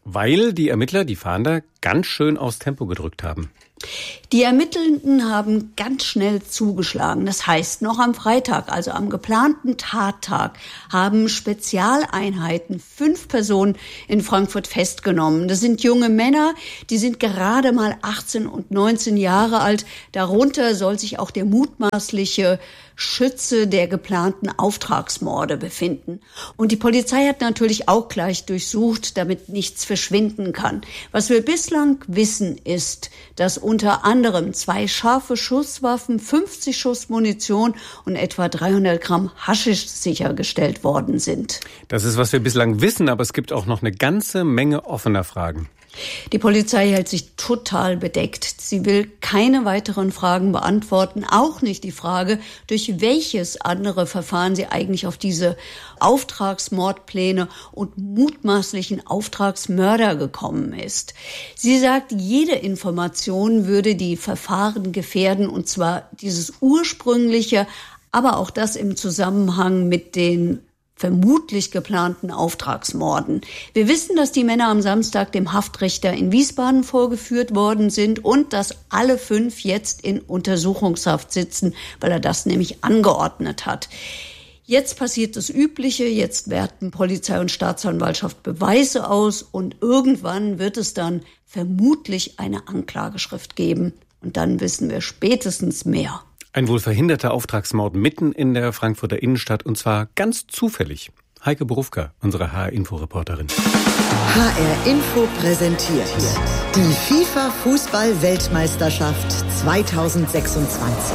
Weil die Ermittler, die Fahnder, ganz schön aufs Tempo gedrückt haben. Die Ermittelnden haben ganz schnell zugeschlagen. Das heißt, noch am Freitag, also am geplanten Tattag, haben Spezialeinheiten 5 Personen in Frankfurt festgenommen. Das sind junge Männer, die sind gerade mal 18 und 19 Jahre alt. Darunter soll sich auch der mutmaßliche Schütze der geplanten Auftragsmorde befinden. Und die Polizei hat natürlich auch gleich durchsucht, damit nichts verschwinden kann. Was wir bislang wissen, ist, dass unter anderem 2 scharfe Schusswaffen, 50 Schuss Munition und etwa 300 Gramm Haschisch sichergestellt worden sind. Das ist, was wir bislang wissen, aber es gibt auch noch eine ganze Menge offener Fragen. Die Polizei hält sich total bedeckt. Sie will keine weiteren Fragen beantworten, auch nicht die Frage, durch welches andere Verfahren sie eigentlich auf diese Auftragsmordpläne und mutmaßlichen Auftragsmörder gekommen ist. Sie sagt, jede Information würde die Verfahren gefährden, und zwar dieses ursprüngliche, aber auch das im Zusammenhang mit den vermutlich geplanten Auftragsmorden. Wir wissen, dass die Männer am Samstag dem Haftrichter in Wiesbaden vorgeführt worden sind und dass alle 5 jetzt in Untersuchungshaft sitzen, weil er das nämlich angeordnet hat. Jetzt passiert das Übliche, jetzt werten Polizei und Staatsanwaltschaft Beweise aus und irgendwann wird es dann vermutlich eine Anklageschrift geben. Und dann wissen wir spätestens mehr. Ein wohl verhinderter Auftragsmord mitten in der Frankfurter Innenstadt, und zwar ganz zufällig. Heike Borufka, unsere HR-Info-Reporterin. HR-Info präsentiert die FIFA-Fußball-Weltmeisterschaft 2026.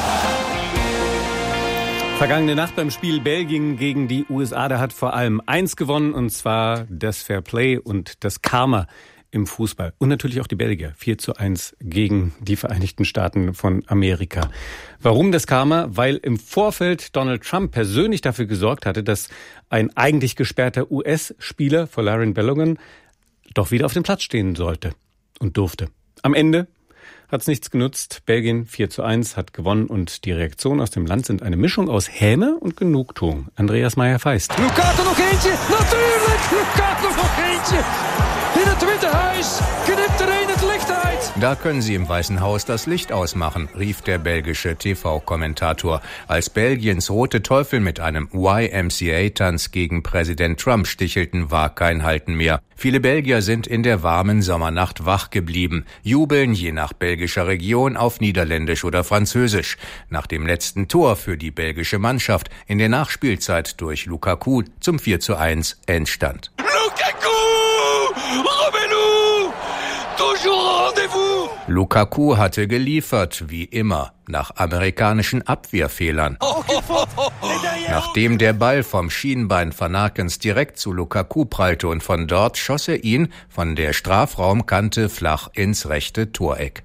Vergangene Nacht beim Spiel Belgien gegen die USA, da hat vor allem eins gewonnen, und zwar das Fairplay und das Karma im Fußball. Und natürlich auch die Belgier. 4:1 gegen die Vereinigten Staaten von Amerika. Warum das Karma? Weil im Vorfeld Donald Trump persönlich dafür gesorgt hatte, dass ein eigentlich gesperrter US-Spieler, Folarin Balogun, doch wieder auf dem Platz stehen sollte und durfte. Am Ende hat's nichts genutzt. Belgien 4:1 hat gewonnen, und die Reaktionen aus dem Land sind eine Mischung aus Häme und Genugtuung. Andreas Meyer-Feist. Lukaku noch eentje, natuurlijk! Lukaku noch eentje! In het Witte Huis knippt er een het Licht uit. Da können Sie im Weißen Haus das Licht ausmachen, rief der belgische TV-Kommentator, als Belgiens Rote Teufel mit einem YMCA-Tanz gegen Präsident Trump stichelten, war kein Halten mehr. Viele Belgier sind in der warmen Sommernacht wach geblieben, jubeln je nach belgischer Region auf Niederländisch oder Französisch. Nach dem letzten Tor für die belgische Mannschaft in der Nachspielzeit durch Lukaku zum 4:1 Endstand. Lukaku hatte geliefert, wie immer, nach amerikanischen Abwehrfehlern. Nachdem der Ball vom Schienbein van Ackens direkt zu Lukaku prallte und von dort schoss er ihn von der Strafraumkante flach ins rechte Toreck.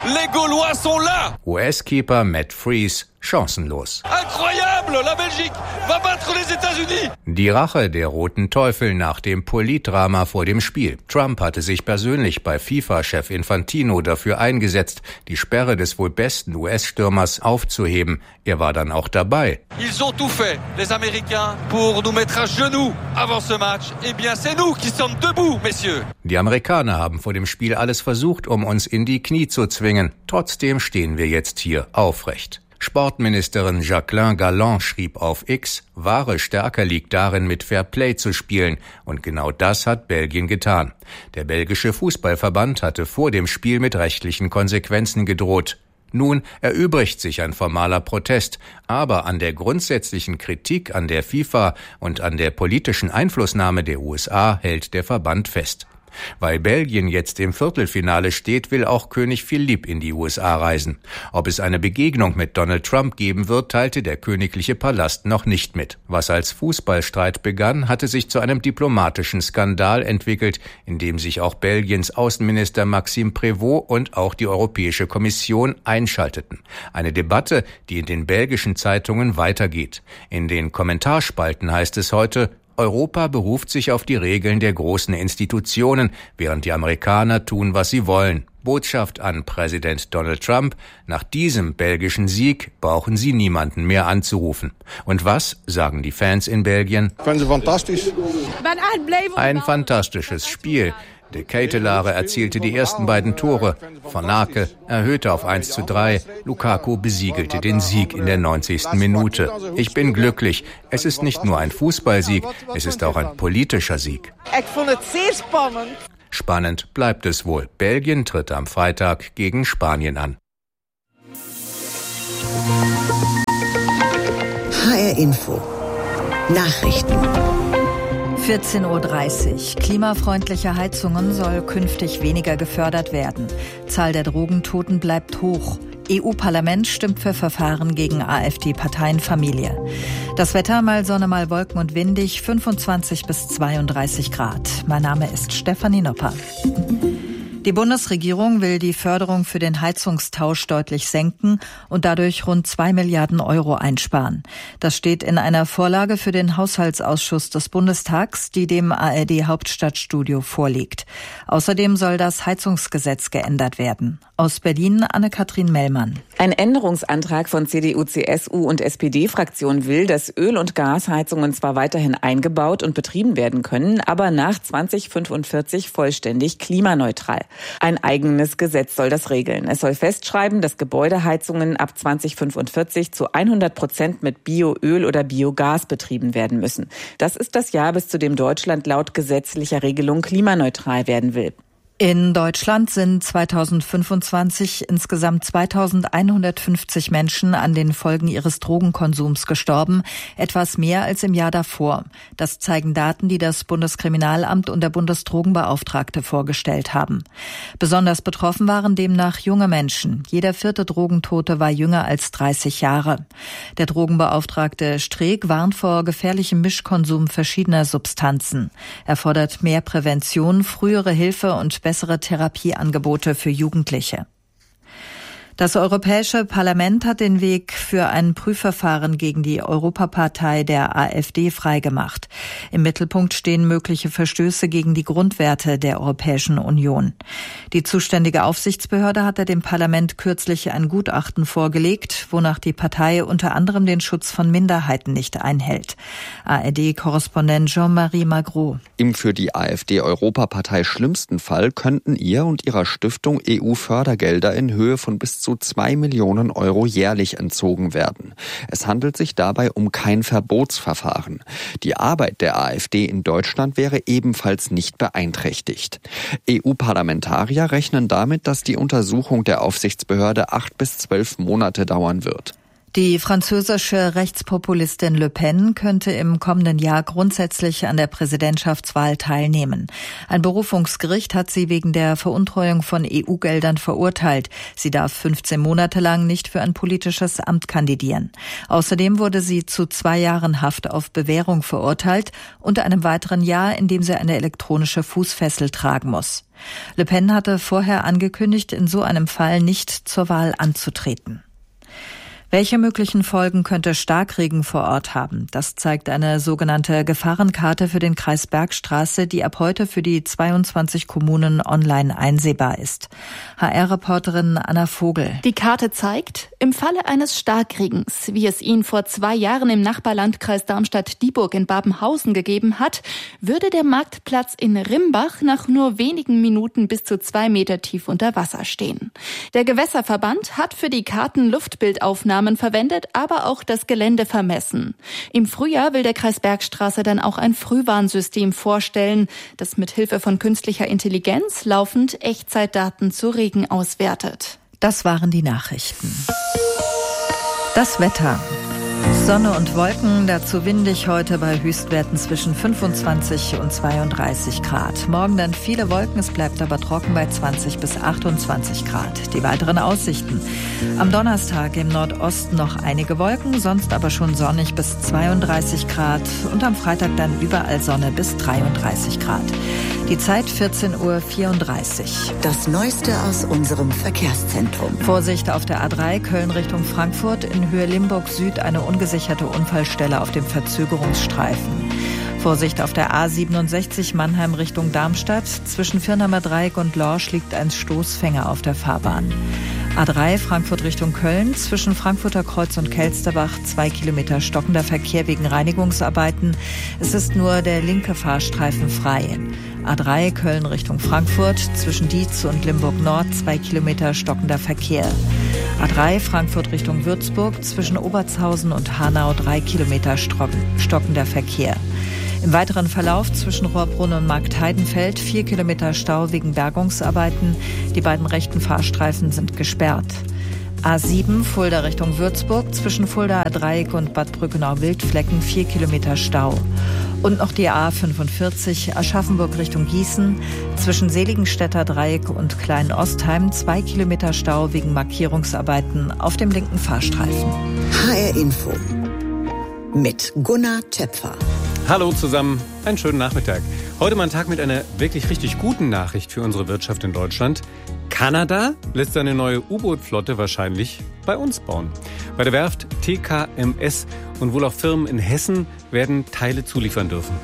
US-Keeper Matt Freese chancenlos. Incroyable, la Belgique va battre les États-Unis. Die Rache der Roten Teufel nach dem Politdrama vor dem Spiel. Trump hatte sich persönlich bei FIFA-Chef Infantino dafür eingesetzt, die Sperre des wohl besten US-Stürmers aufzuheben. Er war dann auch dabei. Ils ont tout fait, les Américains, pour nous mettre à genoux avant ce match. Eh bien, c'est nous qui sommes debout, messieurs. Die Amerikaner haben vor dem Spiel alles versucht, um uns in die Knie zu zwingen. Trotzdem stehen wir jetzt hier aufrecht. Sportministerin Jacqueline Galland schrieb auf X, wahre Stärke liegt darin, mit Fairplay zu spielen. Und genau das hat Belgien getan. Der belgische Fußballverband hatte vor dem Spiel mit rechtlichen Konsequenzen gedroht. Nun erübrigt sich ein formaler Protest, aber an der grundsätzlichen Kritik an der FIFA und an der politischen Einflussnahme der USA hält der Verband fest. Weil Belgien jetzt im Viertelfinale steht, will auch König Philipp in die USA reisen. Ob es eine Begegnung mit Donald Trump geben wird, teilte der königliche Palast noch nicht mit. Was als Fußballstreit begann, hatte sich zu einem diplomatischen Skandal entwickelt, in dem sich auch Belgiens Außenminister Maxime Prévost und auch die Europäische Kommission einschalteten. Eine Debatte, die in den belgischen Zeitungen weitergeht. In den Kommentarspalten heißt es heute: Europa beruft sich auf die Regeln der großen Institutionen, während die Amerikaner tun, was sie wollen. Botschaft an Präsident Donald Trump: Nach diesem belgischen Sieg brauchen Sie niemanden mehr anzurufen. Und was sagen die Fans in Belgien? Fantastisch. Ein fantastisches Spiel. De Ketelaere erzielte die ersten beiden Tore. Van Aken erhöhte auf 1:3. Lukaku besiegelte den Sieg in der 90. Minute. Ich bin glücklich. Es ist nicht nur ein Fußballsieg, es ist auch ein politischer Sieg. Ich fand es sehr spannend. Spannend bleibt es wohl. Belgien tritt am Freitag gegen Spanien an. HR Info. Nachrichten. 14:30 Uhr. Klimafreundliche Heizungen soll künftig weniger gefördert werden. Zahl der Drogentoten bleibt hoch. EU-Parlament stimmt für Verfahren gegen AfD-Parteienfamilie. Das Wetter, mal Sonne, mal Wolken und windig, 25 bis 32 Grad. Mein Name ist Stefanie Nopper. Die Bundesregierung will die Förderung für den Heizungstausch deutlich senken und dadurch rund 2 Milliarden Euro einsparen. Das steht in einer Vorlage für den Haushaltsausschuss des Bundestags, die dem ARD-Hauptstadtstudio vorliegt. Außerdem soll das Heizungsgesetz geändert werden. Aus Berlin Anne-Kathrin Mellmann. Ein Änderungsantrag von CDU, CSU und SPD-Fraktion will, dass Öl- und Gasheizungen zwar weiterhin eingebaut und betrieben werden können, aber nach 2045 vollständig klimaneutral. Ein eigenes Gesetz soll das regeln. Es soll festschreiben, dass Gebäudeheizungen ab 2045 zu 100% mit Bioöl oder Biogas betrieben werden müssen. Das ist das Jahr, bis zu dem Deutschland laut gesetzlicher Regelung klimaneutral werden will. In Deutschland sind 2025 insgesamt 2150 Menschen an den Folgen ihres Drogenkonsums gestorben, etwas mehr als im Jahr davor. Das zeigen Daten, die das Bundeskriminalamt und der Bundesdrogenbeauftragte vorgestellt haben. Besonders betroffen waren demnach junge Menschen. Jeder 4. Drogentote war jünger als 30 Jahre. Der Drogenbeauftragte Streeck warnt vor gefährlichem Mischkonsum verschiedener Substanzen. Er fordert mehr Prävention, frühere Hilfe und bessere Therapieangebote für Jugendliche. Das Europäische Parlament hat den Weg für ein Prüfverfahren gegen die Europapartei der AfD freigemacht. Im Mittelpunkt stehen mögliche Verstöße gegen die Grundwerte der Europäischen Union. Die zuständige Aufsichtsbehörde hatte dem Parlament kürzlich ein Gutachten vorgelegt, wonach die Partei unter anderem den Schutz von Minderheiten nicht einhält. ARD-Korrespondent Jean-Marie Magro. Im für die AfD-Europapartei schlimmsten Fall könnten ihr und ihrer Stiftung EU-Fördergelder in Höhe von bis zu 2 Millionen Euro jährlich entzogen werden. Es handelt sich dabei um kein Verbotsverfahren. Die Arbeit der AfD in Deutschland wäre ebenfalls nicht beeinträchtigt. EU-Parlamentarier rechnen damit, dass die Untersuchung der Aufsichtsbehörde 8 bis 12 Monate dauern wird. Die französische Rechtspopulistin Le Pen könnte im kommenden Jahr grundsätzlich an der Präsidentschaftswahl teilnehmen. Ein Berufungsgericht hat sie wegen der Veruntreuung von EU-Geldern verurteilt. Sie darf 15 Monate lang nicht für ein politisches Amt kandidieren. Außerdem wurde sie zu 2 Jahren Haft auf Bewährung verurteilt und einem weiteren Jahr, in dem sie eine elektronische Fußfessel tragen muss. Le Pen hatte vorher angekündigt, in so einem Fall nicht zur Wahl anzutreten. Welche möglichen Folgen könnte Starkregen vor Ort haben? Das zeigt eine sogenannte Gefahrenkarte für den Kreis Bergstraße, die ab heute für die 22 Kommunen online einsehbar ist. HR-Reporterin Anna Vogel. Die Karte zeigt, im Falle eines Starkregens, wie es ihn vor 2 Jahren im Nachbarlandkreis Darmstadt-Dieburg in Babenhausen gegeben hat, würde der Marktplatz in Rimbach nach nur wenigen Minuten bis zu 2 Meter tief unter Wasser stehen. Der Gewässerverband hat für die Karten Luftbildaufnahmen verwendet, aber auch das Gelände vermessen. Im Frühjahr will der Kreis Bergstraße dann auch ein Frühwarnsystem vorstellen, das mit Hilfe von künstlicher Intelligenz laufend Echtzeitdaten zu Regen auswertet. Das waren die Nachrichten. Das Wetter. Sonne und Wolken, dazu windig heute bei Höchstwerten zwischen 25 und 32 Grad. Morgen dann viele Wolken, es bleibt aber trocken bei 20 bis 28 Grad. Die weiteren Aussichten. Am Donnerstag im Nordosten noch einige Wolken, sonst aber schon sonnig bis 32 Grad. Und am Freitag dann überall Sonne bis 33 Grad. Die Zeit 14:34 Uhr. Das Neueste aus unserem Verkehrszentrum. Vorsicht auf der A3 Köln Richtung Frankfurt, in Höhe Limburg Süd eine ungesicherte Unfallstelle auf dem Verzögerungsstreifen. Vorsicht auf der A67 Mannheim Richtung Darmstadt. Zwischen Firnheimer Dreieck und Lorsch liegt ein Stoßfänger auf der Fahrbahn. A3 Frankfurt Richtung Köln, zwischen Frankfurter Kreuz und Kelsterbach 2 Kilometer stockender Verkehr wegen Reinigungsarbeiten. Es ist nur der linke Fahrstreifen frei. A3 Köln Richtung Frankfurt, zwischen Dietz und Limburg Nord 2 Kilometer stockender Verkehr. A3 Frankfurt Richtung Würzburg, zwischen Obertshausen und Hanau 3 Kilometer stockender Verkehr. Im weiteren Verlauf zwischen Rohrbrunn und Marktheidenfeld 4 Kilometer Stau wegen Bergungsarbeiten. Die beiden rechten Fahrstreifen sind gesperrt. A7 Fulda Richtung Würzburg, zwischen Fulda Dreieck und Bad Brückenau-Wildflecken 4 Kilometer Stau. Und noch die A45 Aschaffenburg Richtung Gießen, zwischen Seligenstädter Dreieck und Klein-Ostheim 2 Kilometer Stau wegen Markierungsarbeiten auf dem linken Fahrstreifen. HR Info mit Gunnar Töpfer. Hallo zusammen, einen schönen Nachmittag. Heute mal ein Tag mit einer wirklich richtig guten Nachricht für unsere Wirtschaft in Deutschland. Kanada lässt seine neue U-Boot-Flotte wahrscheinlich bei uns bauen. Bei der Werft TKMS und wohl auch Firmen in Hessen werden Teile zuliefern dürfen.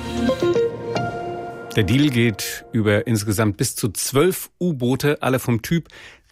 Der Deal geht über insgesamt bis zu 12 U-Boote, alle vom Typ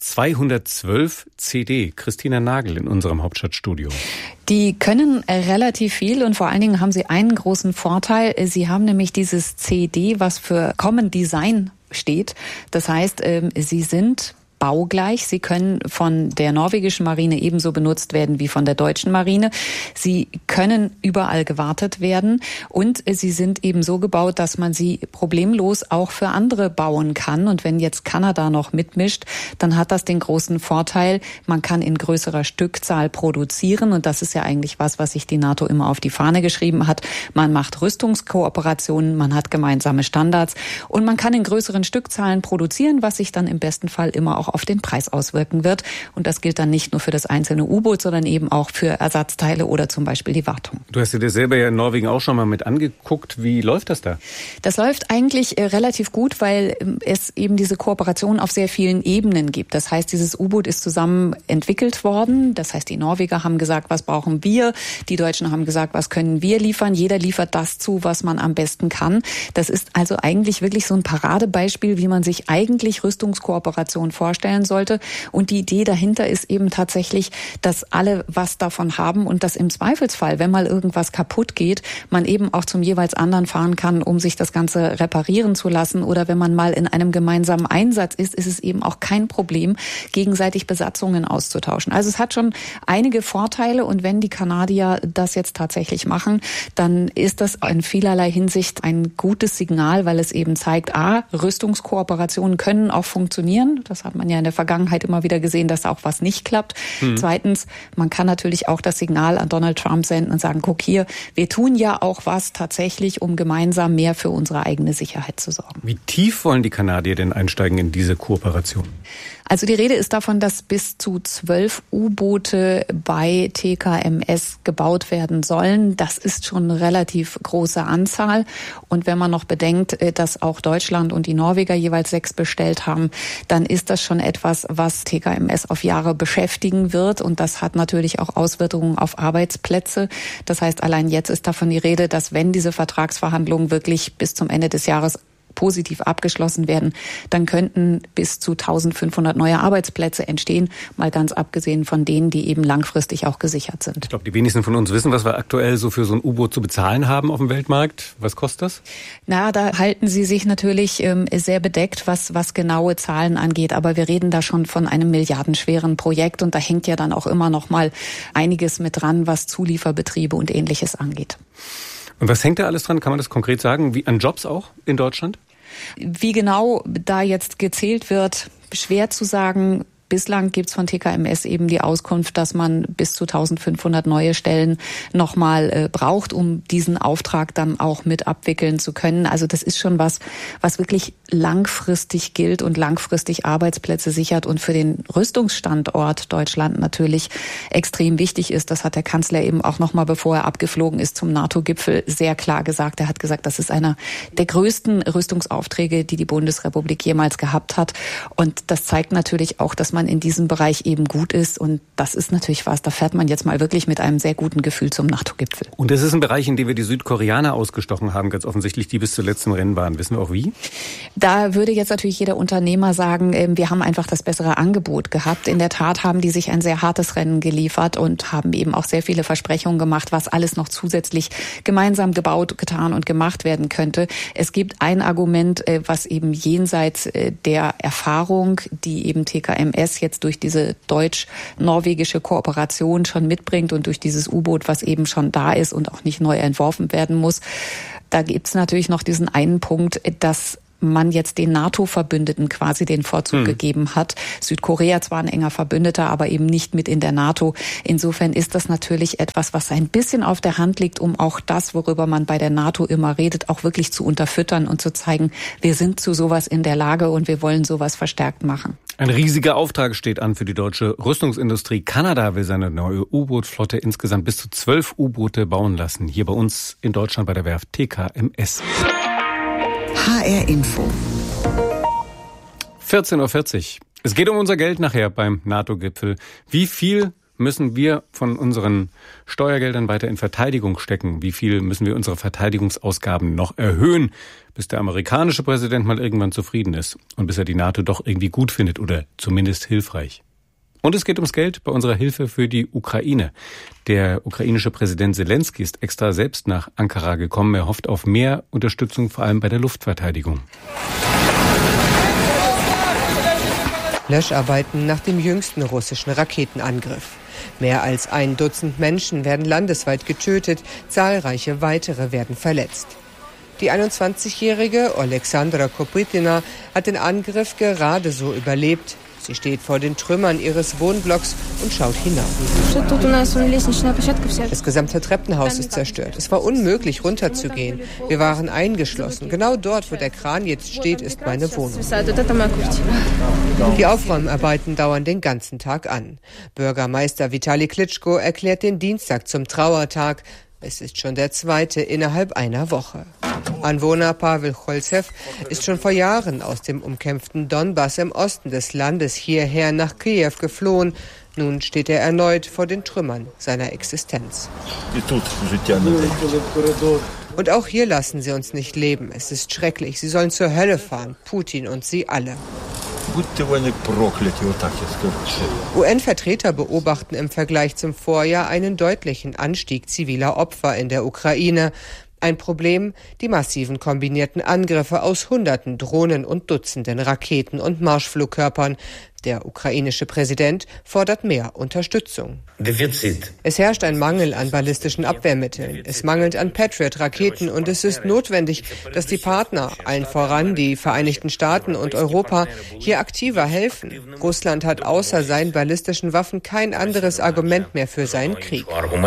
212 CD. Christina Nagel in unserem Hauptstadtstudio. Die können relativ viel und vor allen Dingen haben sie einen großen Vorteil. Sie haben nämlich dieses CD, was für Common Design steht. Das heißt, sie sind baugleich. Sie können von der norwegischen Marine ebenso benutzt werden wie von der deutschen Marine. Sie können überall gewartet werden und sie sind eben so gebaut, dass man sie problemlos auch für andere bauen kann. Und wenn jetzt Kanada noch mitmischt, dann hat das den großen Vorteil, man kann in größerer Stückzahl produzieren. Und das ist ja eigentlich was sich die NATO immer auf die Fahne geschrieben hat. Man macht Rüstungskooperationen, man hat gemeinsame Standards und man kann in größeren Stückzahlen produzieren, was sich dann im besten Fall immer auch auf den Preis auswirken wird. Und das gilt dann nicht nur für das einzelne U-Boot, sondern eben auch für Ersatzteile oder zum Beispiel die Wartung. Du hast dir das selber ja in Norwegen auch schon mal mit angeguckt. Wie läuft das da? Das läuft eigentlich relativ gut, weil es eben diese Kooperation auf sehr vielen Ebenen gibt. Das heißt, dieses U-Boot ist zusammen entwickelt worden. Das heißt, die Norweger haben gesagt, was brauchen wir? Die Deutschen haben gesagt, was können wir liefern? Jeder liefert das zu, was man am besten kann. Das ist also eigentlich wirklich so ein Paradebeispiel, wie man sich eigentlich Rüstungskooperation vorstellen sollte. Und die Idee dahinter ist eben tatsächlich, dass alle was davon haben und dass im Zweifelsfall, wenn mal irgendwas kaputt geht, man eben auch zum jeweils anderen fahren kann, um sich das Ganze reparieren zu lassen. Oder wenn man mal in einem gemeinsamen Einsatz ist, ist es eben auch kein Problem, gegenseitig Besatzungen auszutauschen. Also es hat schon einige Vorteile und wenn die Kanadier das jetzt tatsächlich machen, dann ist das in vielerlei Hinsicht ein gutes Signal, weil es eben zeigt, Rüstungskooperationen können auch funktionieren. Das hat man ja in der Vergangenheit immer wieder gesehen, dass auch was nicht klappt. Zweitens, man kann natürlich auch das Signal an Donald Trump senden und sagen, guck hier, wir tun ja auch was tatsächlich, um gemeinsam mehr für unsere eigene Sicherheit zu sorgen. Wie tief wollen die Kanadier denn einsteigen in diese Kooperation? Also die Rede ist davon, dass bis zu 12 U-Boote bei TKMS gebaut werden sollen. Das ist schon eine relativ große Anzahl. Und wenn man noch bedenkt, dass auch Deutschland und die Norweger jeweils 6 bestellt haben, dann ist das schon etwas, was TKMS auf Jahre beschäftigen wird. Und das hat natürlich auch Auswirkungen auf Arbeitsplätze. Das heißt, allein jetzt ist davon die Rede, dass wenn diese Vertragsverhandlungen wirklich bis zum Ende des Jahres positiv abgeschlossen werden, dann könnten bis zu 1500 neue Arbeitsplätze entstehen, mal ganz abgesehen von denen, die eben langfristig auch gesichert sind. Ich glaube, die wenigsten von uns wissen, was wir aktuell so für so ein U-Boot zu bezahlen haben auf dem Weltmarkt. Was kostet das? Da halten sie sich natürlich sehr bedeckt, was genaue Zahlen angeht, aber wir reden da schon von einem milliardenschweren Projekt und da hängt ja dann auch immer noch mal einiges mit dran, was Zulieferbetriebe und Ähnliches angeht. Und was hängt da alles dran? Kann man das konkret sagen? Wie an Jobs auch in Deutschland? Wie genau da jetzt gezählt wird, schwer zu sagen. Bislang gibt's von TKMS eben die Auskunft, dass man bis zu 1500 neue Stellen nochmal braucht, um diesen Auftrag dann auch mit abwickeln zu können. Also das ist schon was wirklich langfristig gilt und langfristig Arbeitsplätze sichert und für den Rüstungsstandort Deutschland natürlich extrem wichtig ist. Das hat der Kanzler eben auch nochmal, bevor er abgeflogen ist zum NATO-Gipfel, sehr klar gesagt. Er hat gesagt, das ist einer der größten Rüstungsaufträge, die die Bundesrepublik jemals gehabt hat. Und das zeigt natürlich auch, dass man man in diesem Bereich eben gut ist. Und das ist natürlich was, da fährt man jetzt mal wirklich mit einem sehr guten Gefühl zum NATO-Gipfel. Und das ist ein Bereich, in dem wir die Südkoreaner ausgestochen haben, ganz offensichtlich, die bis zuletzt im Rennen waren. Wissen wir auch wie? Da würde jetzt natürlich jeder Unternehmer sagen, wir haben einfach das bessere Angebot gehabt. In der Tat haben die sich ein sehr hartes Rennen geliefert und haben eben auch sehr viele Versprechungen gemacht, was alles noch zusätzlich gemeinsam gebaut, getan und gemacht werden könnte. Es gibt ein Argument, was eben jenseits der Erfahrung, die eben TKMS jetzt durch diese deutsch-norwegische Kooperation schon mitbringt und durch dieses U-Boot, was eben schon da ist und auch nicht neu entworfen werden muss. Da gibt es natürlich noch diesen einen Punkt, dass man jetzt den NATO-Verbündeten quasi den Vorzug gegeben hat. Südkorea zwar ein enger Verbündeter, aber eben nicht mit in der NATO. Insofern ist das natürlich etwas, was ein bisschen auf der Hand liegt, um auch das, worüber man bei der NATO immer redet, auch wirklich zu unterfüttern und zu zeigen, wir sind zu sowas in der Lage und wir wollen sowas verstärkt machen. Ein riesiger Auftrag steht an für die deutsche Rüstungsindustrie. Kanada will seine neue U-Boot-Flotte insgesamt bis zu 12 U-Boote bauen lassen. Hier bei uns in Deutschland bei der Werft TKMS. HR Info. 14:40 Uhr. Es geht um unser Geld nachher beim NATO-Gipfel. Wie viel müssen wir von unseren Steuergeldern weiter in Verteidigung stecken? Wie viel müssen wir unsere Verteidigungsausgaben noch erhöhen, bis der amerikanische Präsident mal irgendwann zufrieden ist und bis er die NATO doch irgendwie gut findet oder zumindest hilfreich? Und es geht ums Geld bei unserer Hilfe für die Ukraine. Der ukrainische Präsident Selenskyj ist extra selbst nach Ankara gekommen. Er hofft auf mehr Unterstützung, vor allem bei der Luftverteidigung. Löscharbeiten nach dem jüngsten russischen Raketenangriff. Mehr als 1 Dutzend Menschen werden landesweit getötet, zahlreiche weitere werden verletzt. Die 21-jährige Oleksandra Kopytina hat den Angriff gerade so überlebt. Sie steht vor den Trümmern ihres Wohnblocks und schaut hinauf. Das gesamte Treppenhaus ist zerstört. Es war unmöglich, runterzugehen. Wir waren eingeschlossen. Genau dort, wo der Kran jetzt steht, ist meine Wohnung. Die Aufräumarbeiten dauern den ganzen Tag an. Bürgermeister Vitali Klitschko erklärt den Dienstag zum Trauertag. Es ist schon der 2. innerhalb einer Woche. Anwohner Pavel Cholzew ist schon vor Jahren aus dem umkämpften Donbass im Osten des Landes hierher nach Kiew geflohen. Nun steht er erneut vor den Trümmern seiner Existenz. Und auch hier lassen sie uns nicht leben. Es ist schrecklich. Sie sollen zur Hölle fahren. Putin und sie alle. UN-Vertreter beobachten im Vergleich zum Vorjahr einen deutlichen Anstieg ziviler Opfer in der Ukraine. Ein Problem, die massiven kombinierten Angriffe aus Hunderten Drohnen und Dutzenden Raketen und Marschflugkörpern. Der ukrainische Präsident fordert mehr Unterstützung. Es herrscht ein Mangel an ballistischen Abwehrmitteln. Es mangelt an Patriot-Raketen und es ist notwendig, dass die Partner, allen voran die Vereinigten Staaten und Europa, hier aktiver helfen. Russland hat außer seinen ballistischen Waffen kein anderes Argument mehr für seinen Krieg.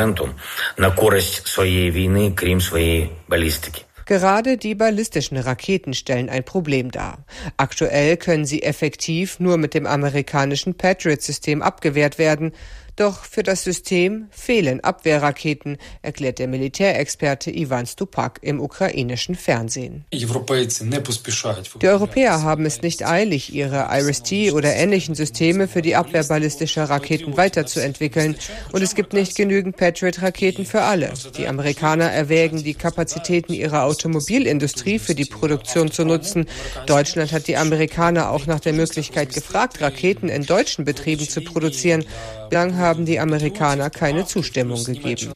Gerade die ballistischen Raketen stellen ein Problem dar. Aktuell können sie effektiv nur mit dem amerikanischen Patriot-System abgewehrt werden. Doch für das System fehlen Abwehrraketen, erklärt der Militärexperte Ivan Stupak im ukrainischen Fernsehen. Die Europäer haben es nicht eilig, ihre IRIS-T oder ähnlichen Systeme für die Abwehr ballistischer Raketen weiterzuentwickeln. Und es gibt nicht genügend Patriot-Raketen für alle. Die Amerikaner erwägen, die Kapazitäten ihrer Automobilindustrie für die Produktion zu nutzen. Deutschland hat die Amerikaner auch nach der Möglichkeit gefragt, Raketen in deutschen Betrieben zu produzieren. Bislang haben die Amerikaner keine Zustimmung gegeben.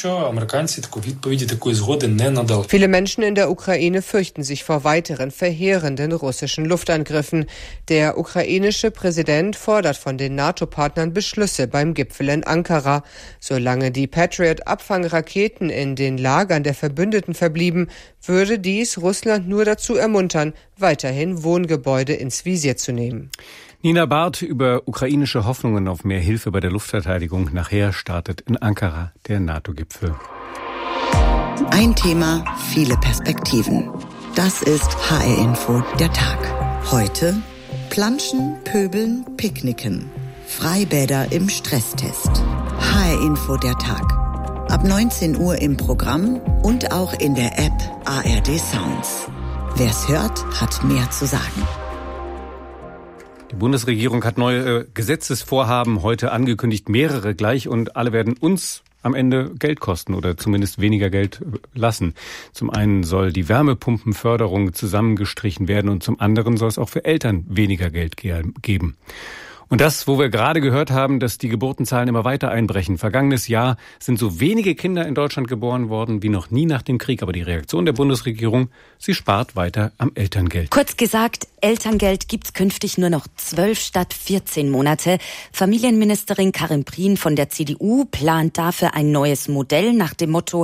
Viele Menschen in der Ukraine fürchten sich vor weiteren verheerenden russischen Luftangriffen. Der ukrainische Präsident fordert von den NATO-Partnern Beschlüsse beim Gipfel in Ankara. Solange die Patriot-Abfangraketen in den Lagern der Verbündeten verblieben, würde dies Russland nur dazu ermuntern, weiterhin Wohngebäude ins Visier zu nehmen. Nina Barth über ukrainische Hoffnungen auf mehr Hilfe bei der Luftverteidigung. Nachher startet in Ankara der NATO-Gipfel. Ein Thema, viele Perspektiven. Das ist HR Info, der Tag. Heute Planschen, Pöbeln, Picknicken. Freibäder im Stresstest. HR Info, der Tag. Ab 19 Uhr im Programm und auch in der App ARD Sounds. Wer's hört, hat mehr zu sagen. Die Bundesregierung hat neue Gesetzesvorhaben heute angekündigt, mehrere gleich, und alle werden uns am Ende Geld kosten oder zumindest weniger Geld lassen. Zum einen soll die Wärmepumpenförderung zusammengestrichen werden und zum anderen soll es auch für Eltern weniger Geld geben. Und das, wo wir gerade gehört haben, dass die Geburtenzahlen immer weiter einbrechen. Vergangenes Jahr sind so wenige Kinder in Deutschland geboren worden wie noch nie nach dem Krieg. Aber die Reaktion der Bundesregierung, sie spart weiter am Elterngeld. Kurz gesagt, Elterngeld gibt's künftig nur noch 12 statt 14 Monate. Familienministerin Karin Prien von der CDU plant dafür ein neues Modell nach dem Motto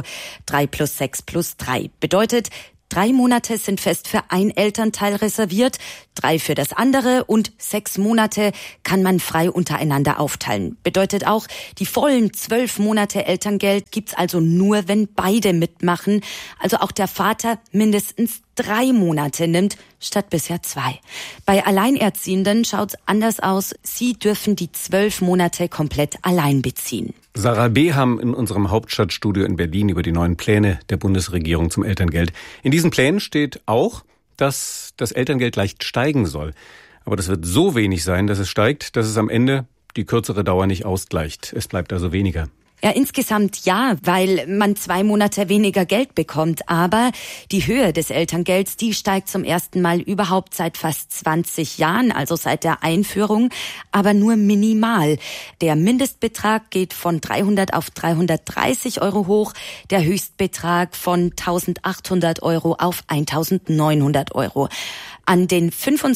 3+6+3. Bedeutet, 3 Monate sind fest für ein Elternteil reserviert, 3 für das andere und 6 Monate kann man frei untereinander aufteilen. Bedeutet auch, die vollen 12 Monate Elterngeld gibt's also nur, wenn beide mitmachen. Also auch der Vater mindestens 3 Monate nimmt, statt bisher 2. Bei Alleinerziehenden schaut's anders aus. Sie dürfen die 12 Monate komplett allein beziehen. Sarah Beham in unserem Hauptstadtstudio in Berlin über die neuen Pläne der Bundesregierung zum Elterngeld. In diesen Plänen steht auch, dass das Elterngeld leicht steigen soll. Aber das wird so wenig sein, dass es steigt, dass es am Ende die kürzere Dauer nicht ausgleicht. Es bleibt also weniger. Ja, insgesamt ja, weil man 2 Monate weniger Geld bekommt. Aber die Höhe des Elterngelds, die steigt zum ersten Mal überhaupt seit fast 20 Jahren, also seit der Einführung, aber nur minimal. Der Mindestbetrag geht von 300 auf 330 Euro hoch, der Höchstbetrag von 1.800 Euro auf 1.900 Euro. An den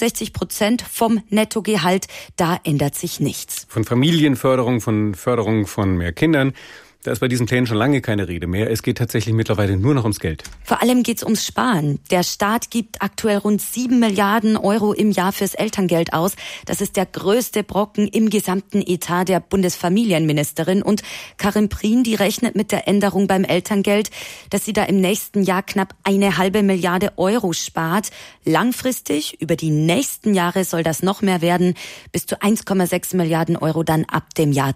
65% vom Nettogehalt, da ändert sich nichts. Von Familienförderung, von Förderung von mehr Kindern, da ist bei diesen Plänen schon lange keine Rede mehr. Es geht tatsächlich mittlerweile nur noch ums Geld. Vor allem geht's ums Sparen. Der Staat gibt aktuell rund 7 Milliarden Euro im Jahr fürs Elterngeld aus. Das ist der größte Brocken im gesamten Etat der Bundesfamilienministerin. Und Karin Prien, die rechnet mit der Änderung beim Elterngeld, dass sie da im nächsten Jahr knapp 1,5 Milliarde Euro spart. Langfristig, über die nächsten Jahre soll das noch mehr werden, bis zu 1,6 Milliarden Euro dann ab dem Jahr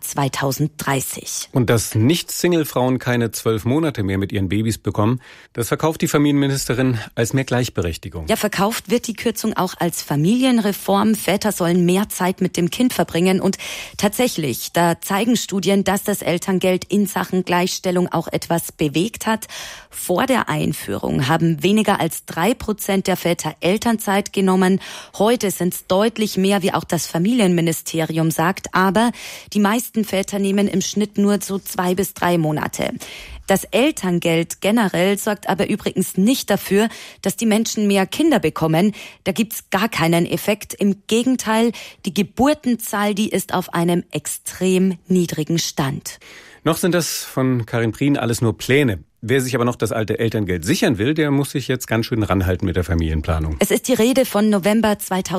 2030. Und dass Nicht-Single-Frauen keine 12 Monate mehr mit ihren Babys bekommen, das verkauft die Familienministerin als mehr Gleichberechtigung. Ja, verkauft wird die Kürzung auch als Familienreform. Väter sollen mehr Zeit mit dem Kind verbringen. Und tatsächlich, da zeigen Studien, dass das Elterngeld in Sachen Gleichstellung auch etwas bewegt hat. Vor der Einführung haben weniger als 3% der Väter Elternzeit genommen. Heute sind es deutlich mehr, wie auch das Familienministerium sagt. Aber die meisten Väter nehmen im Schnitt nur so 2 bis 3 Monate. Das Elterngeld generell sorgt aber übrigens nicht dafür, dass die Menschen mehr Kinder bekommen. Da gibt's gar keinen Effekt. Im Gegenteil, die Geburtenzahl, die ist auf einem extrem niedrigen Stand. Noch sind das von Karin Prien alles nur Pläne. Wer sich aber noch das alte Elterngeld sichern will, der muss sich jetzt ganz schön ranhalten mit der Familienplanung. Es ist die Rede von November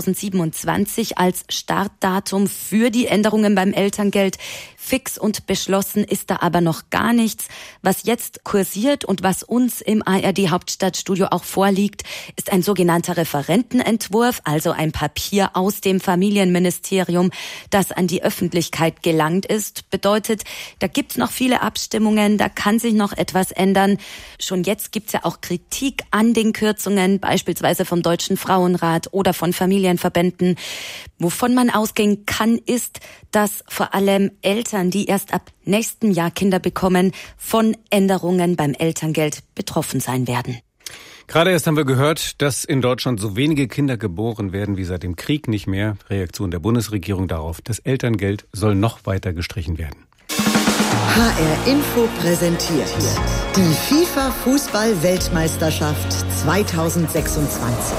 2027 als Startdatum für die Änderungen beim Elterngeld. Fix und beschlossen ist da aber noch gar nichts. Was jetzt kursiert und was uns im ARD Hauptstadtstudio auch vorliegt, ist ein sogenannter Referentenentwurf, also ein Papier aus dem Familienministerium, das an die Öffentlichkeit gelangt ist. Bedeutet, da gibt's noch viele Abstimmungen, da kann sich noch etwas ändern. Schon jetzt gibt's ja auch Kritik an den Kürzungen, beispielsweise vom Deutschen Frauenrat oder von Familienverbänden. Wovon man ausgehen kann, ist, dass vor allem Eltern, die erst ab nächstem Jahr Kinder bekommen, von Änderungen beim Elterngeld betroffen sein werden. Gerade erst haben wir gehört, dass in Deutschland so wenige Kinder geboren werden wie seit dem Krieg nicht mehr. Reaktion der Bundesregierung darauf, das Elterngeld soll noch weiter gestrichen werden. HR Info präsentiert die FIFA-Fußball-Weltmeisterschaft 2026.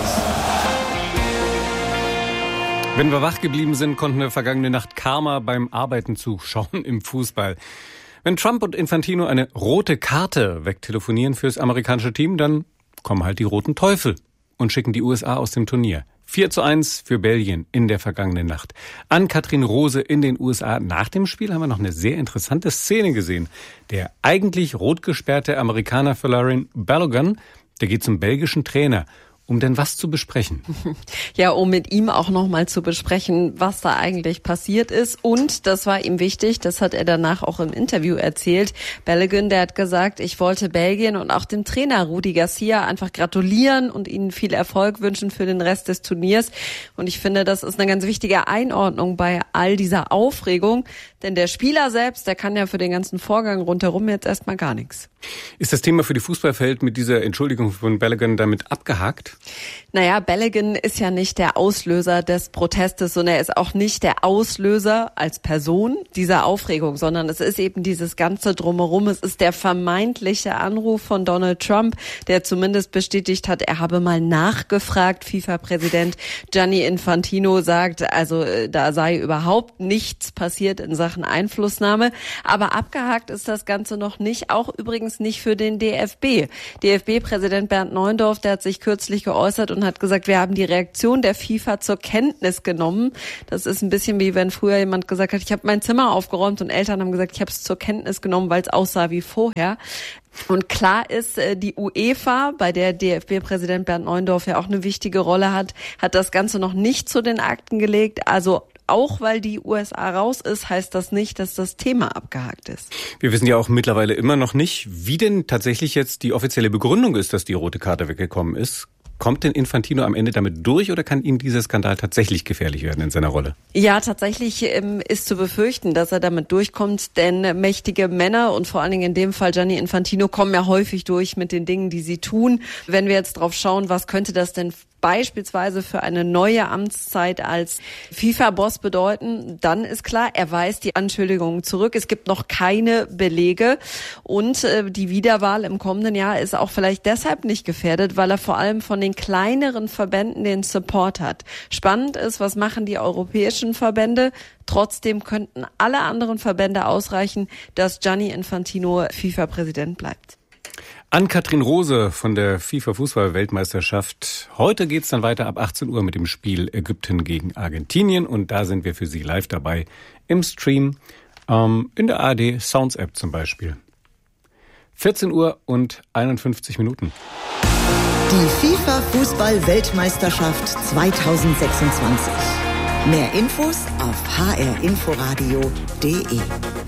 Wenn wir wach geblieben sind, konnten wir vergangene Nacht Karma beim Arbeiten zuschauen im Fußball. Wenn Trump und Infantino eine rote Karte wegtelefonieren fürs amerikanische Team, dann kommen halt die roten Teufel und schicken die USA aus dem Turnier. 4:1 für Belgien in der vergangenen Nacht. Ann-Kathrin Rose in den USA. Nach dem Spiel haben wir noch eine sehr interessante Szene gesehen. Der eigentlich rot gesperrte Amerikaner Folarin Balogun, der geht zum belgischen Trainer Um denn was zu besprechen? Ja, um mit ihm auch nochmal zu besprechen, was da eigentlich passiert ist. Und das war ihm wichtig, das hat er danach auch im Interview erzählt. Balogun, der hat gesagt, ich wollte Belgien und auch dem Trainer Rudi Garcia einfach gratulieren und ihnen viel Erfolg wünschen für den Rest des Turniers. Und ich finde, das ist eine ganz wichtige Einordnung bei all dieser Aufregung. Denn der Spieler selbst, der kann ja für den ganzen Vorgang rundherum jetzt erstmal gar nichts. Ist das Thema für die Fußballwelt mit dieser Entschuldigung von Balogun damit abgehakt? Naja, Balogun ist ja nicht der Auslöser des Protestes und er ist auch nicht der Auslöser als Person dieser Aufregung, sondern es ist eben dieses ganze Drumherum. Es ist der vermeintliche Anruf von Donald Trump, der zumindest bestätigt hat, er habe mal nachgefragt. FIFA-Präsident Gianni Infantino sagt, also da sei überhaupt nichts passiert in Sachen Einflussnahme. Aber abgehakt ist das Ganze noch nicht, auch übrigens nicht für den DFB. DFB-Präsident Bernd Neuendorf, der hat sich kürzlich geäußert und hat gesagt, wir haben die Reaktion der FIFA zur Kenntnis genommen. Das ist ein bisschen wie wenn früher jemand gesagt hat, ich habe mein Zimmer aufgeräumt und Eltern haben gesagt, ich habe es zur Kenntnis genommen, weil es aussah wie vorher. Und klar ist, die UEFA, bei der DFB-Präsident Bernd Neuendorf ja auch eine wichtige Rolle hat das Ganze noch nicht zu den Akten gelegt. Also auch weil die USA raus ist, heißt das nicht, dass das Thema abgehakt ist. Wir wissen ja auch mittlerweile immer noch nicht, wie denn tatsächlich jetzt die offizielle Begründung ist, dass die rote Karte weggekommen ist. Kommt denn Infantino am Ende damit durch oder kann ihm dieser Skandal tatsächlich gefährlich werden in seiner Rolle? Ja, tatsächlich ist zu befürchten, dass er damit durchkommt, denn mächtige Männer und vor allen Dingen in dem Fall Gianni Infantino kommen ja häufig durch mit den Dingen, die sie tun. Wenn wir jetzt drauf schauen, was könnte das denn beispielsweise für eine neue Amtszeit als FIFA-Boss bedeuten, dann ist klar, er weist die Anschuldigungen zurück. Es gibt noch keine Belege und die Wiederwahl im kommenden Jahr ist auch vielleicht deshalb nicht gefährdet, weil er vor allem von den kleineren Verbänden den Support hat. Spannend ist, was machen die europäischen Verbände? Trotzdem könnten alle anderen Verbände ausreichen, dass Gianni Infantino FIFA-Präsident bleibt. Ann-Kathrin Rose von der FIFA-Fußball-Weltmeisterschaft. Heute geht's dann weiter ab 18 Uhr mit dem Spiel Ägypten gegen Argentinien. Und da sind wir für Sie live dabei im Stream, in der ARD Sounds App zum Beispiel. 14 Uhr und 51 Minuten. Die FIFA-Fußball-Weltmeisterschaft 2026. Mehr Infos auf hrinforadio.de.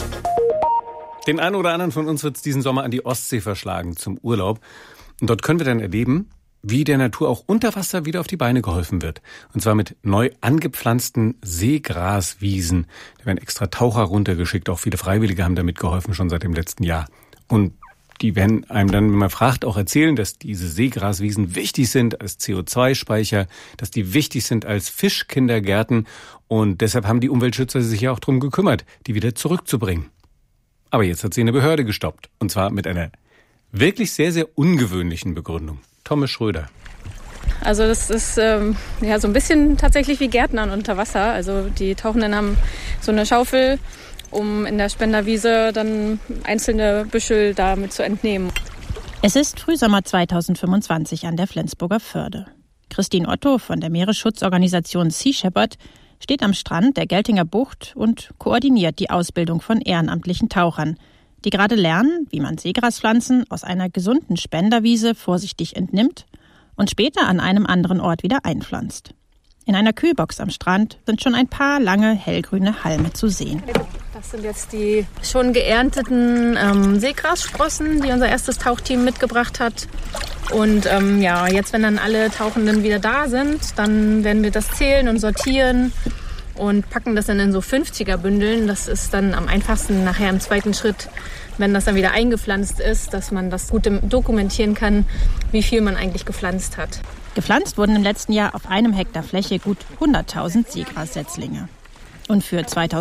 Den einen oder anderen von uns wird es diesen Sommer an die Ostsee verschlagen zum Urlaub. Und dort können wir dann erleben, wie der Natur auch unter Wasser wieder auf die Beine geholfen wird. Und zwar mit neu angepflanzten Seegraswiesen. Da werden extra Taucher runtergeschickt. Auch viele Freiwillige haben damit geholfen, schon seit dem letzten Jahr. Und die werden einem dann, wenn man fragt, auch erzählen, dass diese Seegraswiesen wichtig sind als CO2-Speicher, dass die wichtig sind als Fischkindergärten. Und deshalb haben die Umweltschützer sich ja auch darum gekümmert, die wieder zurückzubringen. Aber jetzt hat sie eine Behörde gestoppt. Und zwar mit einer wirklich sehr, sehr ungewöhnlichen Begründung. Thomas Schröder. Also das ist so ein bisschen tatsächlich wie Gärtnern unter Wasser. Also die Tauchenden haben so eine Schaufel, um in der Spenderwiese dann einzelne Büschel damit zu entnehmen. Es ist Frühsommer 2025 an der Flensburger Förde. Christine Otto von der Meeresschutzorganisation Sea Shepherd steht am Strand der Geltinger Bucht und koordiniert die Ausbildung von ehrenamtlichen Tauchern, die gerade lernen, wie man Seegraspflanzen aus einer gesunden Spenderwiese vorsichtig entnimmt und später an einem anderen Ort wieder einpflanzt. In einer Kühlbox am Strand sind schon ein paar lange hellgrüne Halme zu sehen. Das sind jetzt die schon geernteten Seegrassprossen, die unser erstes Tauchteam mitgebracht hat. Und jetzt, wenn dann alle Tauchenden wieder da sind, dann werden wir das zählen und sortieren und packen das dann in so 50er-Bündeln. Das ist dann am einfachsten nachher im zweiten Schritt, wenn das dann wieder eingepflanzt ist, dass man das gut dokumentieren kann, wie viel man eigentlich gepflanzt hat. Gepflanzt wurden im letzten Jahr auf einem Hektar Fläche gut 100.000 Seegrassetzlinge. Und für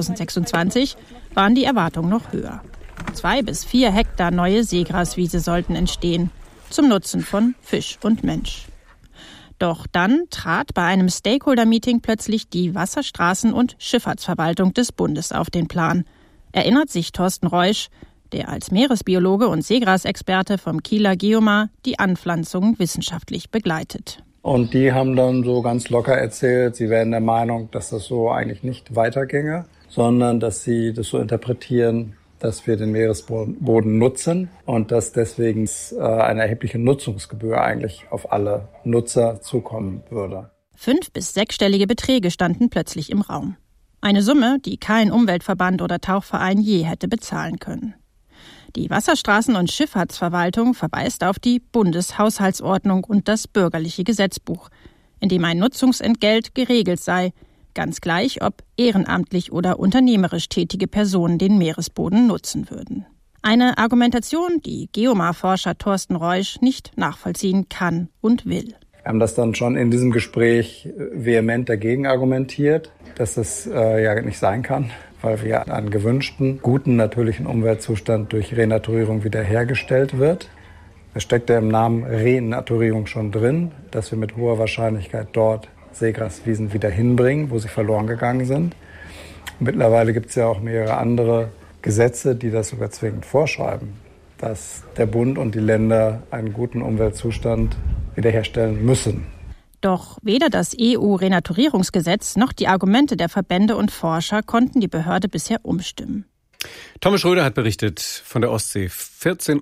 2026 waren die Erwartungen noch höher. 2 bis 4 Hektar neue Seegraswiese sollten entstehen, zum Nutzen von Fisch und Mensch. Doch dann trat bei einem Stakeholder-Meeting plötzlich die Wasserstraßen- und Schifffahrtsverwaltung des Bundes auf den Plan. Erinnert sich Thorsten Reusch, der als Meeresbiologe und Seegrasexperte vom Kieler Geomar die Anpflanzung wissenschaftlich begleitet. Und die haben dann so ganz locker erzählt, sie wären der Meinung, dass das so eigentlich nicht weiterginge, sondern dass sie das so interpretieren, dass wir den Meeresboden nutzen und dass deswegen eine erhebliche Nutzungsgebühr eigentlich auf alle Nutzer zukommen würde. 5- bis 6-stellige Beträge standen plötzlich im Raum. Eine Summe, die kein Umweltverband oder Tauchverein je hätte bezahlen können. Die Wasserstraßen- und Schifffahrtsverwaltung verweist auf die Bundeshaushaltsordnung und das bürgerliche Gesetzbuch, in dem ein Nutzungsentgelt geregelt sei, ganz gleich, ob ehrenamtlich oder unternehmerisch tätige Personen den Meeresboden nutzen würden. Eine Argumentation, die Geomar-Forscher Thorsten Reusch nicht nachvollziehen kann und will. Wir haben das dann schon in diesem Gespräch vehement dagegen argumentiert, dass es ja nicht sein kann, weil wir einen gewünschten, guten natürlichen Umweltzustand durch Renaturierung wiederhergestellt wird. Es steckt ja im Namen Renaturierung schon drin, dass wir mit hoher Wahrscheinlichkeit dort Seegraswiesen wieder hinbringen, wo sie verloren gegangen sind. Mittlerweile gibt es ja auch mehrere andere Gesetze, die das sogar zwingend vorschreiben, dass der Bund und die Länder einen guten Umweltzustand wiederherstellen müssen. Doch weder das EU-Renaturierungsgesetz noch die Argumente der Verbände und Forscher konnten die Behörde bisher umstimmen. Thomas Schröder hat berichtet von der Ostsee. 14